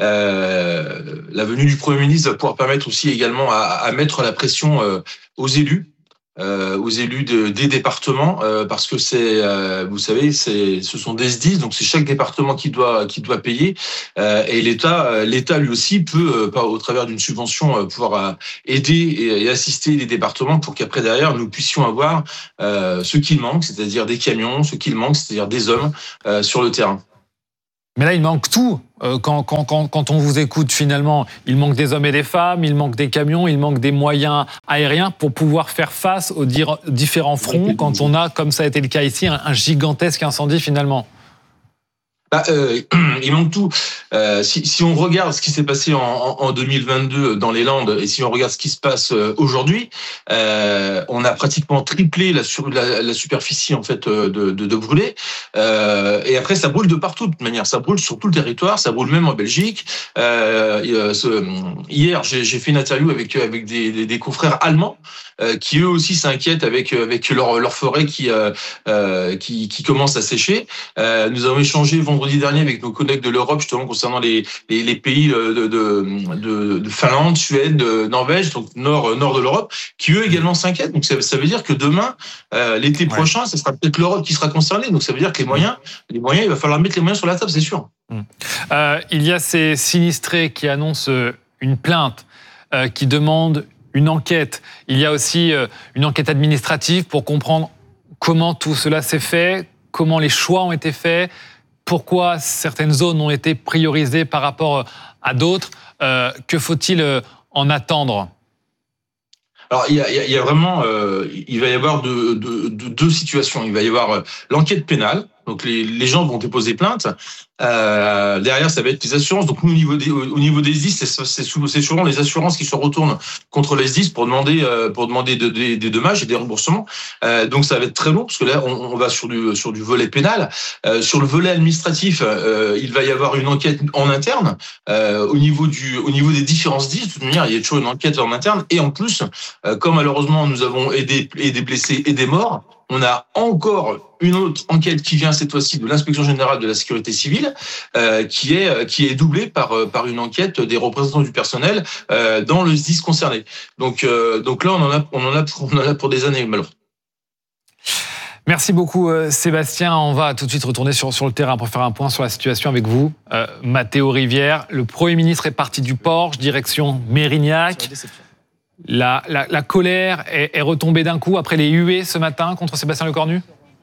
Euh, la venue du Premier ministre va pouvoir permettre aussi également à, à mettre la pression euh, aux élus. Euh, aux élus de, des départements, euh, parce que c'est, euh, vous savez, c'est, ce sont des S D I S, donc c'est chaque département qui doit qui doit payer, euh, et l'État, euh, l'État lui aussi peut, euh, par, au travers d'une subvention, euh, pouvoir euh, aider et, et assister les départements pour qu'après derrière nous puissions avoir euh, ce qu'il manque, c'est-à-dire des camions, ce qu'il manque, c'est-à-dire des hommes euh, sur le terrain. Mais là, il manque tout. Quand, quand, quand, quand on vous écoute, finalement, il manque des hommes et des femmes, il manque des camions, il manque des moyens aériens pour pouvoir faire face aux différents fronts quand on a, comme ça a été le cas ici, un, un gigantesque incendie finalement. Bah, euh, il manque tout. Euh, si, si on regarde ce qui s'est passé en, en, en deux mille vingt-deux dans les Landes et si on regarde ce qui se passe aujourd'hui, euh, on a pratiquement triplé la, sur, la, la superficie en fait de, de, de brûler. Euh, et après, ça brûle de partout de toute manière. Ça brûle sur tout le territoire. Ça brûle même en Belgique. Euh, ce, hier, j'ai, j'ai fait une interview avec avec des, des, des confrères allemands euh, qui eux aussi s'inquiètent avec avec leur leur forêt qui euh, euh, qui, qui commence à sécher. Euh, nous avons échangé vendredi dernier avec nos collègues de l'Europe justement concernant les les, les pays de, de de de Finlande, Suède, Norvège, donc nord nord de l'Europe, qui eux également s'inquiètent. Donc ça, ça veut dire que demain, euh, l'été ouais. prochain, ce sera peut-être l'Europe qui sera concernée. Donc ça veut dire que les moyens, les moyens, il va falloir mettre les moyens sur la table, c'est sûr. Mmh. Euh, il y a ces sinistrés qui annoncent une plainte, euh, qui demandent une enquête. Il y a aussi euh, une enquête administrative pour comprendre comment tout cela s'est fait, comment les choix ont été faits, pourquoi certaines zones ont été priorisées par rapport à d'autres. Euh, que faut-il en attendre ? Alors il y a, il y a vraiment, euh, il va y avoir deux, deux, deux situations. Il va y avoir l'enquête pénale. Donc les, les gens vont déposer plainte. Euh, derrière, ça va être les assurances. Donc nous, au niveau des, au niveau des S D I S, c'est, c'est, c'est souvent les assurances qui se retournent contre les S D I S pour demander, euh, pour demander de, de, des dommages et des remboursements. Euh, donc ça va être très long parce que là, on, on va sur du sur du volet pénal. Euh, sur le volet administratif, euh, il va y avoir une enquête en interne euh, au niveau du au niveau des différents S D I S. De toute manière, il y a toujours une enquête en interne. Et en plus, euh, comme malheureusement nous avons aidé et des blessés et des morts, on a encore une autre enquête qui vient cette fois-ci de l'Inspection générale de la sécurité civile, euh, qui est qui est doublée par par une enquête des représentants du personnel euh, dans le S D I S concerné. Donc euh, donc là on en a on en a pour, on en a pour des années malheureusement. Merci beaucoup Sébastien. On va tout de suite retourner sur, sur le terrain pour faire un point sur la situation avec vous. Euh, Mathéo Rivière, le Premier ministre est parti du Porche, direction Mérignac. La, la, la colère est, est retombée d'un coup après les huées ce matin contre Sébastien Lecornu ?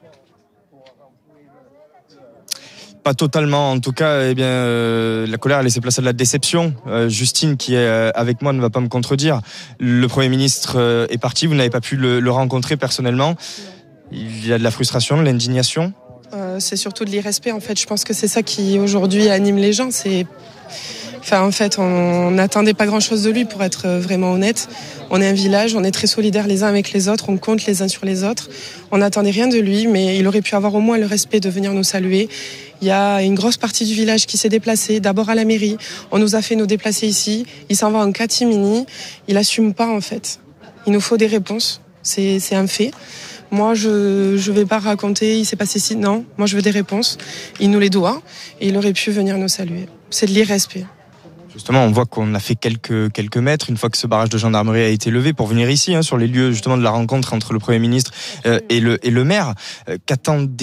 Pas totalement. En tout cas, eh bien, euh, la colère a laissé place à de la déception. Euh, Justine, qui est avec moi, ne va pas me contredire. Le Premier ministre euh, est parti. Vous n'avez pas pu le, le rencontrer personnellement. Il y a de la frustration, de l'indignation. Euh, c'est surtout de l'irrespect. En fait, je pense que c'est ça qui aujourd'hui anime les gens. C'est Enfin, en fait, on n'attendait pas grand-chose de lui, pour être vraiment honnête. On est un village, on est très solidaires les uns avec les autres, on compte les uns sur les autres. On n'attendait rien de lui, mais il aurait pu avoir au moins le respect de venir nous saluer. Il y a une grosse partie du village qui s'est déplacée, d'abord à la mairie. On nous a fait nous déplacer ici. Il s'en va en catimini. Il assume pas, en fait. Il nous faut des réponses. C'est, c'est un fait. Moi, je je vais pas raconter, il s'est passé ci. Non, moi, je veux des réponses. Il nous les doit. Et il aurait pu venir nous saluer. C'est de l'irrespect. Justement, on voit qu'on a fait quelques quelques mètres une fois que ce barrage de gendarmerie a été levé pour venir ici, hein, sur les lieux justement de la rencontre entre le Premier ministre euh, et le et le maire. Euh, qu'attendez-vous ?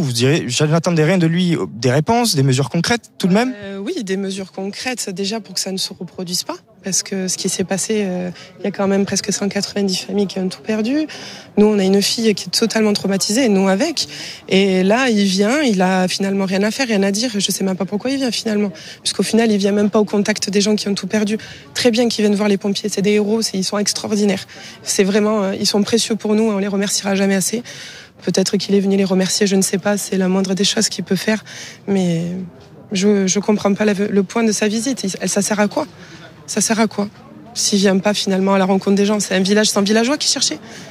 Vous direz, je n'attendais rien de lui. Des réponses, des mesures concrètes, tout de même ? euh, Oui, des mesures concrètes déjà pour que ça ne se reproduise pas. Parce que ce qui s'est passé, euh, il y a quand même presque cent quatre-vingt-dix familles qui ont tout perdu. Nous, on a une fille qui est totalement traumatisée, et nous avec. Et là, il vient, il a finalement rien à faire, rien à dire. Je sais même pas pourquoi il vient finalement. Puisqu'au final, il vient même pas au contact des gens qui ont tout perdu. Très bien qu'ils viennent voir les pompiers. C'est des héros, c'est, ils sont extraordinaires. C'est vraiment, euh, ils sont précieux pour nous, on les remerciera jamais assez. Peut-être qu'il est venu les remercier, je ne sais pas, c'est la moindre des choses qu'il peut faire. Mais je, je comprends pas la, le point de sa visite. Elle, ça sert à quoi ? Ça sert à quoi ? S'il vient pas finalement à la rencontre des gens, c'est un village sans villageois qui cherchait.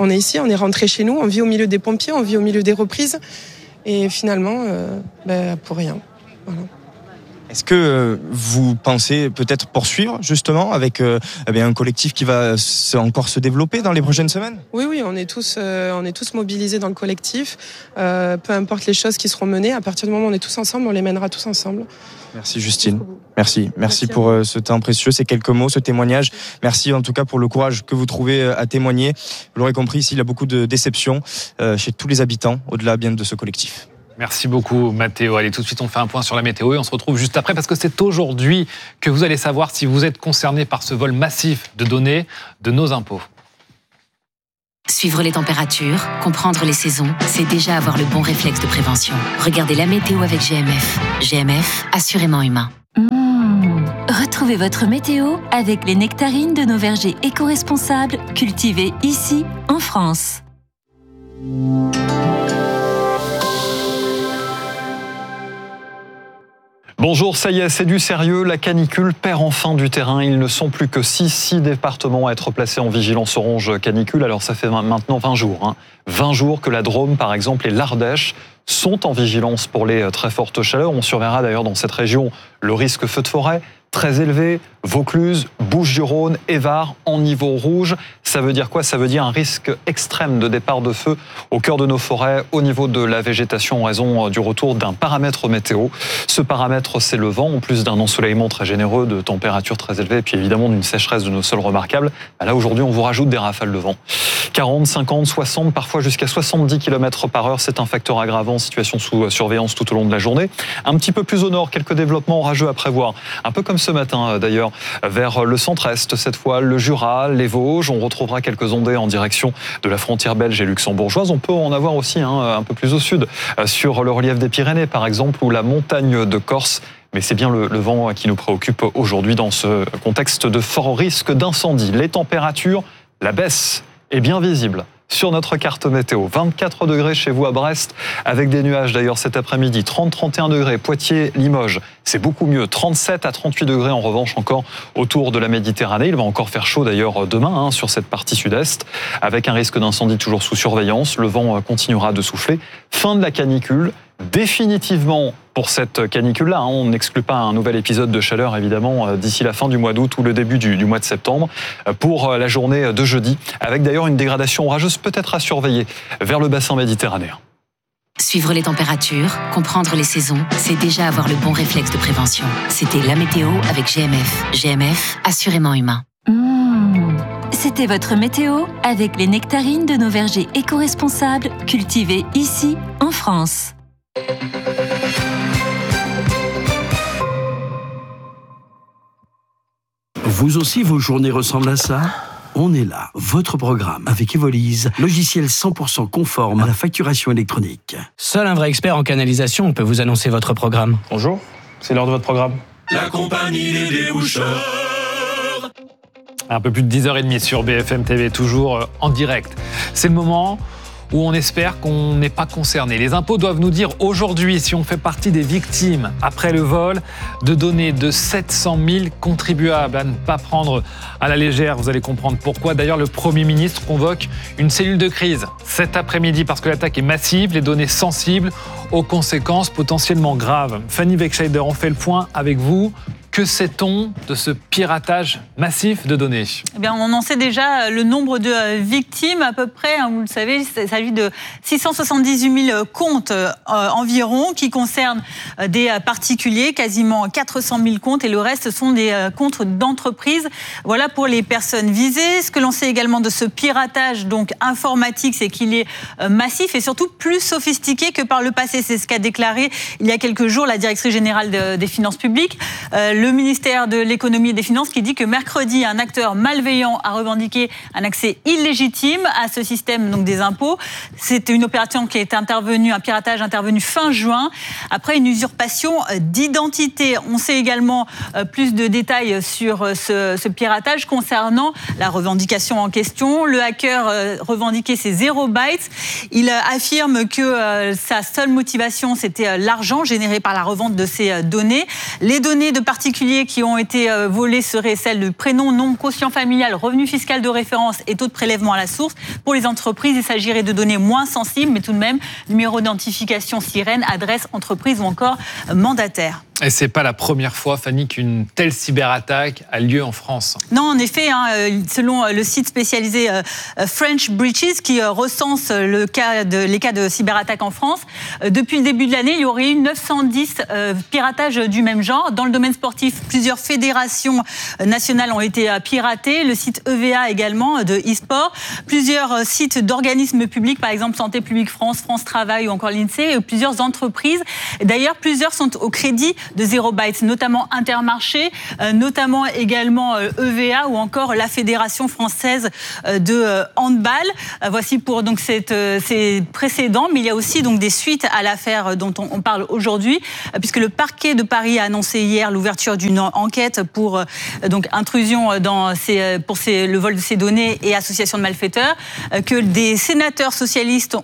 on est ici, on est rentré chez nous, on vit au milieu des pompiers, on vit au milieu des reprises. Et finalement, euh, ben, pour rien. Voilà. Est-ce que vous pensez peut-être poursuivre justement avec euh, eh bien, un collectif qui va se, encore se développer dans les prochaines semaines ? Oui, oui, on est tous, euh, on est tous mobilisés dans le collectif. Euh, peu importe les choses qui seront menées, à partir du moment où on est tous ensemble, on les mènera tous ensemble. Merci Justine. Merci. Merci, Merci pour euh, ce temps précieux, ces quelques mots, ce témoignage. Merci en tout cas pour le courage que vous trouvez à témoigner. Vous l'aurez compris, ici, il y a beaucoup de déception euh, chez tous les habitants, au-delà bien de ce collectif. Merci beaucoup Mathéo. Allez, tout de suite on fait un point sur la météo et on se retrouve juste après parce que c'est aujourd'hui que vous allez savoir si vous êtes concerné par ce vol massif de données de nos impôts. Suivre les températures, comprendre les saisons, c'est déjà avoir le bon réflexe de prévention. Regardez la météo avec G M F. G M F, assurément humain. Mmh. Retrouvez votre météo avec les nectarines de nos vergers éco-responsables cultivés ici en France. Bonjour, ça y est, c'est du sérieux. La canicule perd enfin du terrain. Ils ne sont plus que six, six départements à être placés en vigilance orange canicule. Alors ça fait maintenant vingt jours. Hein. vingt jours que la Drôme, par exemple, et l'Ardèche sont en vigilance pour les très fortes chaleurs. On surveillera d'ailleurs dans cette région le risque feu de forêt très élevé. Vaucluse, Bouches-du-Rhône, Évard en niveau rouge. Ça veut dire quoi ? Ça veut dire un risque extrême de départ de feu au cœur de nos forêts, au niveau de la végétation en raison du retour d'un paramètre météo. Ce paramètre, c'est le vent, en plus d'un ensoleillement très généreux, de températures très élevées et puis évidemment d'une sécheresse de nos sols remarquable. Là, aujourd'hui, on vous rajoute des rafales de vent. quarante, cinquante, soixante, parfois jusqu'à soixante-dix kilomètres par heure. C'est un facteur aggravant, situation sous surveillance tout au long de la journée. Un petit peu plus au nord, quelques développements orageux à prévoir. Un peu comme ce matin d'ailleurs, vers le centre-est, cette fois le Jura, les Vosges. On retrouvera quelques ondées en direction de la frontière belge et luxembourgeoise. On peut en avoir aussi hein, un peu plus au sud, sur le relief des Pyrénées par exemple, ou la montagne de Corse. Mais c'est bien le, le vent qui nous préoccupe aujourd'hui dans ce contexte de fort risque d'incendie. Les températures, la baisse est bien visible sur notre carte météo. vingt-quatre degrés chez vous à Brest, avec des nuages d'ailleurs cet après-midi. trente à trente et un degrés, Poitiers, Limoges, c'est beaucoup mieux. trente-sept à trente-huit degrés en revanche encore autour de la Méditerranée. Il va encore faire chaud d'ailleurs demain hein, sur cette partie sud-est, avec un risque d'incendie toujours sous surveillance. Le vent continuera de souffler. Fin de la canicule, définitivement pour cette canicule-là. Hein. On n'exclut pas un nouvel épisode de chaleur, évidemment, d'ici la fin du mois d'août ou le début du, du mois de septembre, pour la journée de jeudi, avec d'ailleurs une dégradation orageuse peut-être à surveiller vers le bassin méditerranéen. Suivre les températures, comprendre les saisons, c'est déjà avoir le bon réflexe de prévention. C'était la météo avec G M F. G M F, assurément humain. Mmh. C'était votre météo avec les nectarines de nos vergers éco-responsables cultivés ici en France. Vous aussi, vos journées ressemblent à ça ? On est là, votre programme, avec Evolise, logiciel cent pour cent conforme à la facturation électronique. Seul un vrai expert en canalisation peut vous annoncer votre programme. Bonjour, c'est l'heure de votre programme. La compagnie des déboucheurs. Un peu plus de dix heures trente sur B F M T V, toujours en direct. C'est le moment où on espère qu'on n'est pas concerné. Les impôts doivent nous dire aujourd'hui si on fait partie des victimes, après le vol, de données de sept cent mille contribuables à ne pas prendre à la légère. Vous allez comprendre pourquoi. D'ailleurs, le Premier ministre convoque une cellule de crise cet après-midi parce que l'attaque est massive, les données sensibles, aux conséquences potentiellement graves. Fanny Wegscheider, on fait le point avec vous. Que sait-on de ce piratage massif de données ? Eh bien, on en sait déjà le nombre de victimes à peu près. Hein, vous le savez, il s'agit de six cent soixante-dix-huit mille comptes euh, environ qui concernent des particuliers, quasiment quatre cent mille comptes, et le reste sont des euh, comptes d'entreprises. Voilà pour les personnes visées. Ce que l'on sait également de ce piratage donc informatique, c'est qu'il est euh, massif et surtout plus sophistiqué que par le passé. C'est ce qu'a déclaré il y a quelques jours la directrice générale de, des finances publiques. Euh, Le ministère de l'économie et des finances qui dit que mercredi, un acteur malveillant a revendiqué un accès illégitime à ce système donc des impôts. C'était une opération qui est intervenue, un piratage intervenu fin juin, après une usurpation d'identité. On sait également plus de détails sur ce, ce piratage concernant la revendication en question. Le hacker revendiquait ses zéro bytes. Il affirme que sa seule motivation, c'était l'argent généré par la revente de ces données. Les données de particuliers particuliers qui ont été volés seraient celles de prénom, nom, quotient familial, revenu fiscal de référence et taux de prélèvement à la source. Pour les entreprises, il s'agirait de données moins sensibles, mais tout de même, numéro d'identification sirène, adresse, entreprise ou encore mandataire. Et c'est pas la première fois, Fanny, qu'une telle cyberattaque a lieu en France. Non, en effet, hein, selon le site spécialisé French Breaches, qui recense le cas de, les cas de cyberattaque en France, depuis le début de l'année, il y aurait eu neuf cent dix euh, piratages du même genre. Dans le domaine sportif, plusieurs fédérations nationales ont été piratées. Le site E V A également de e-sport. Plusieurs sites d'organismes publics, par exemple Santé publique France, France Travail ou encore l'INSEE, et plusieurs entreprises. D'ailleurs, plusieurs sont au crédit de zéro byte, notamment Intermarché, euh, notamment également euh, E V A ou encore la Fédération française euh, de euh, handball. Euh, voici pour donc cette, euh, ces précédents, mais il y a aussi donc des suites à l'affaire dont on, on parle aujourd'hui, euh, puisque le parquet de Paris a annoncé hier l'ouverture d'une enquête pour euh, donc intrusion dans ces, pour ces, le vol de ces données et association de malfaiteurs, euh, que des sénateurs socialistes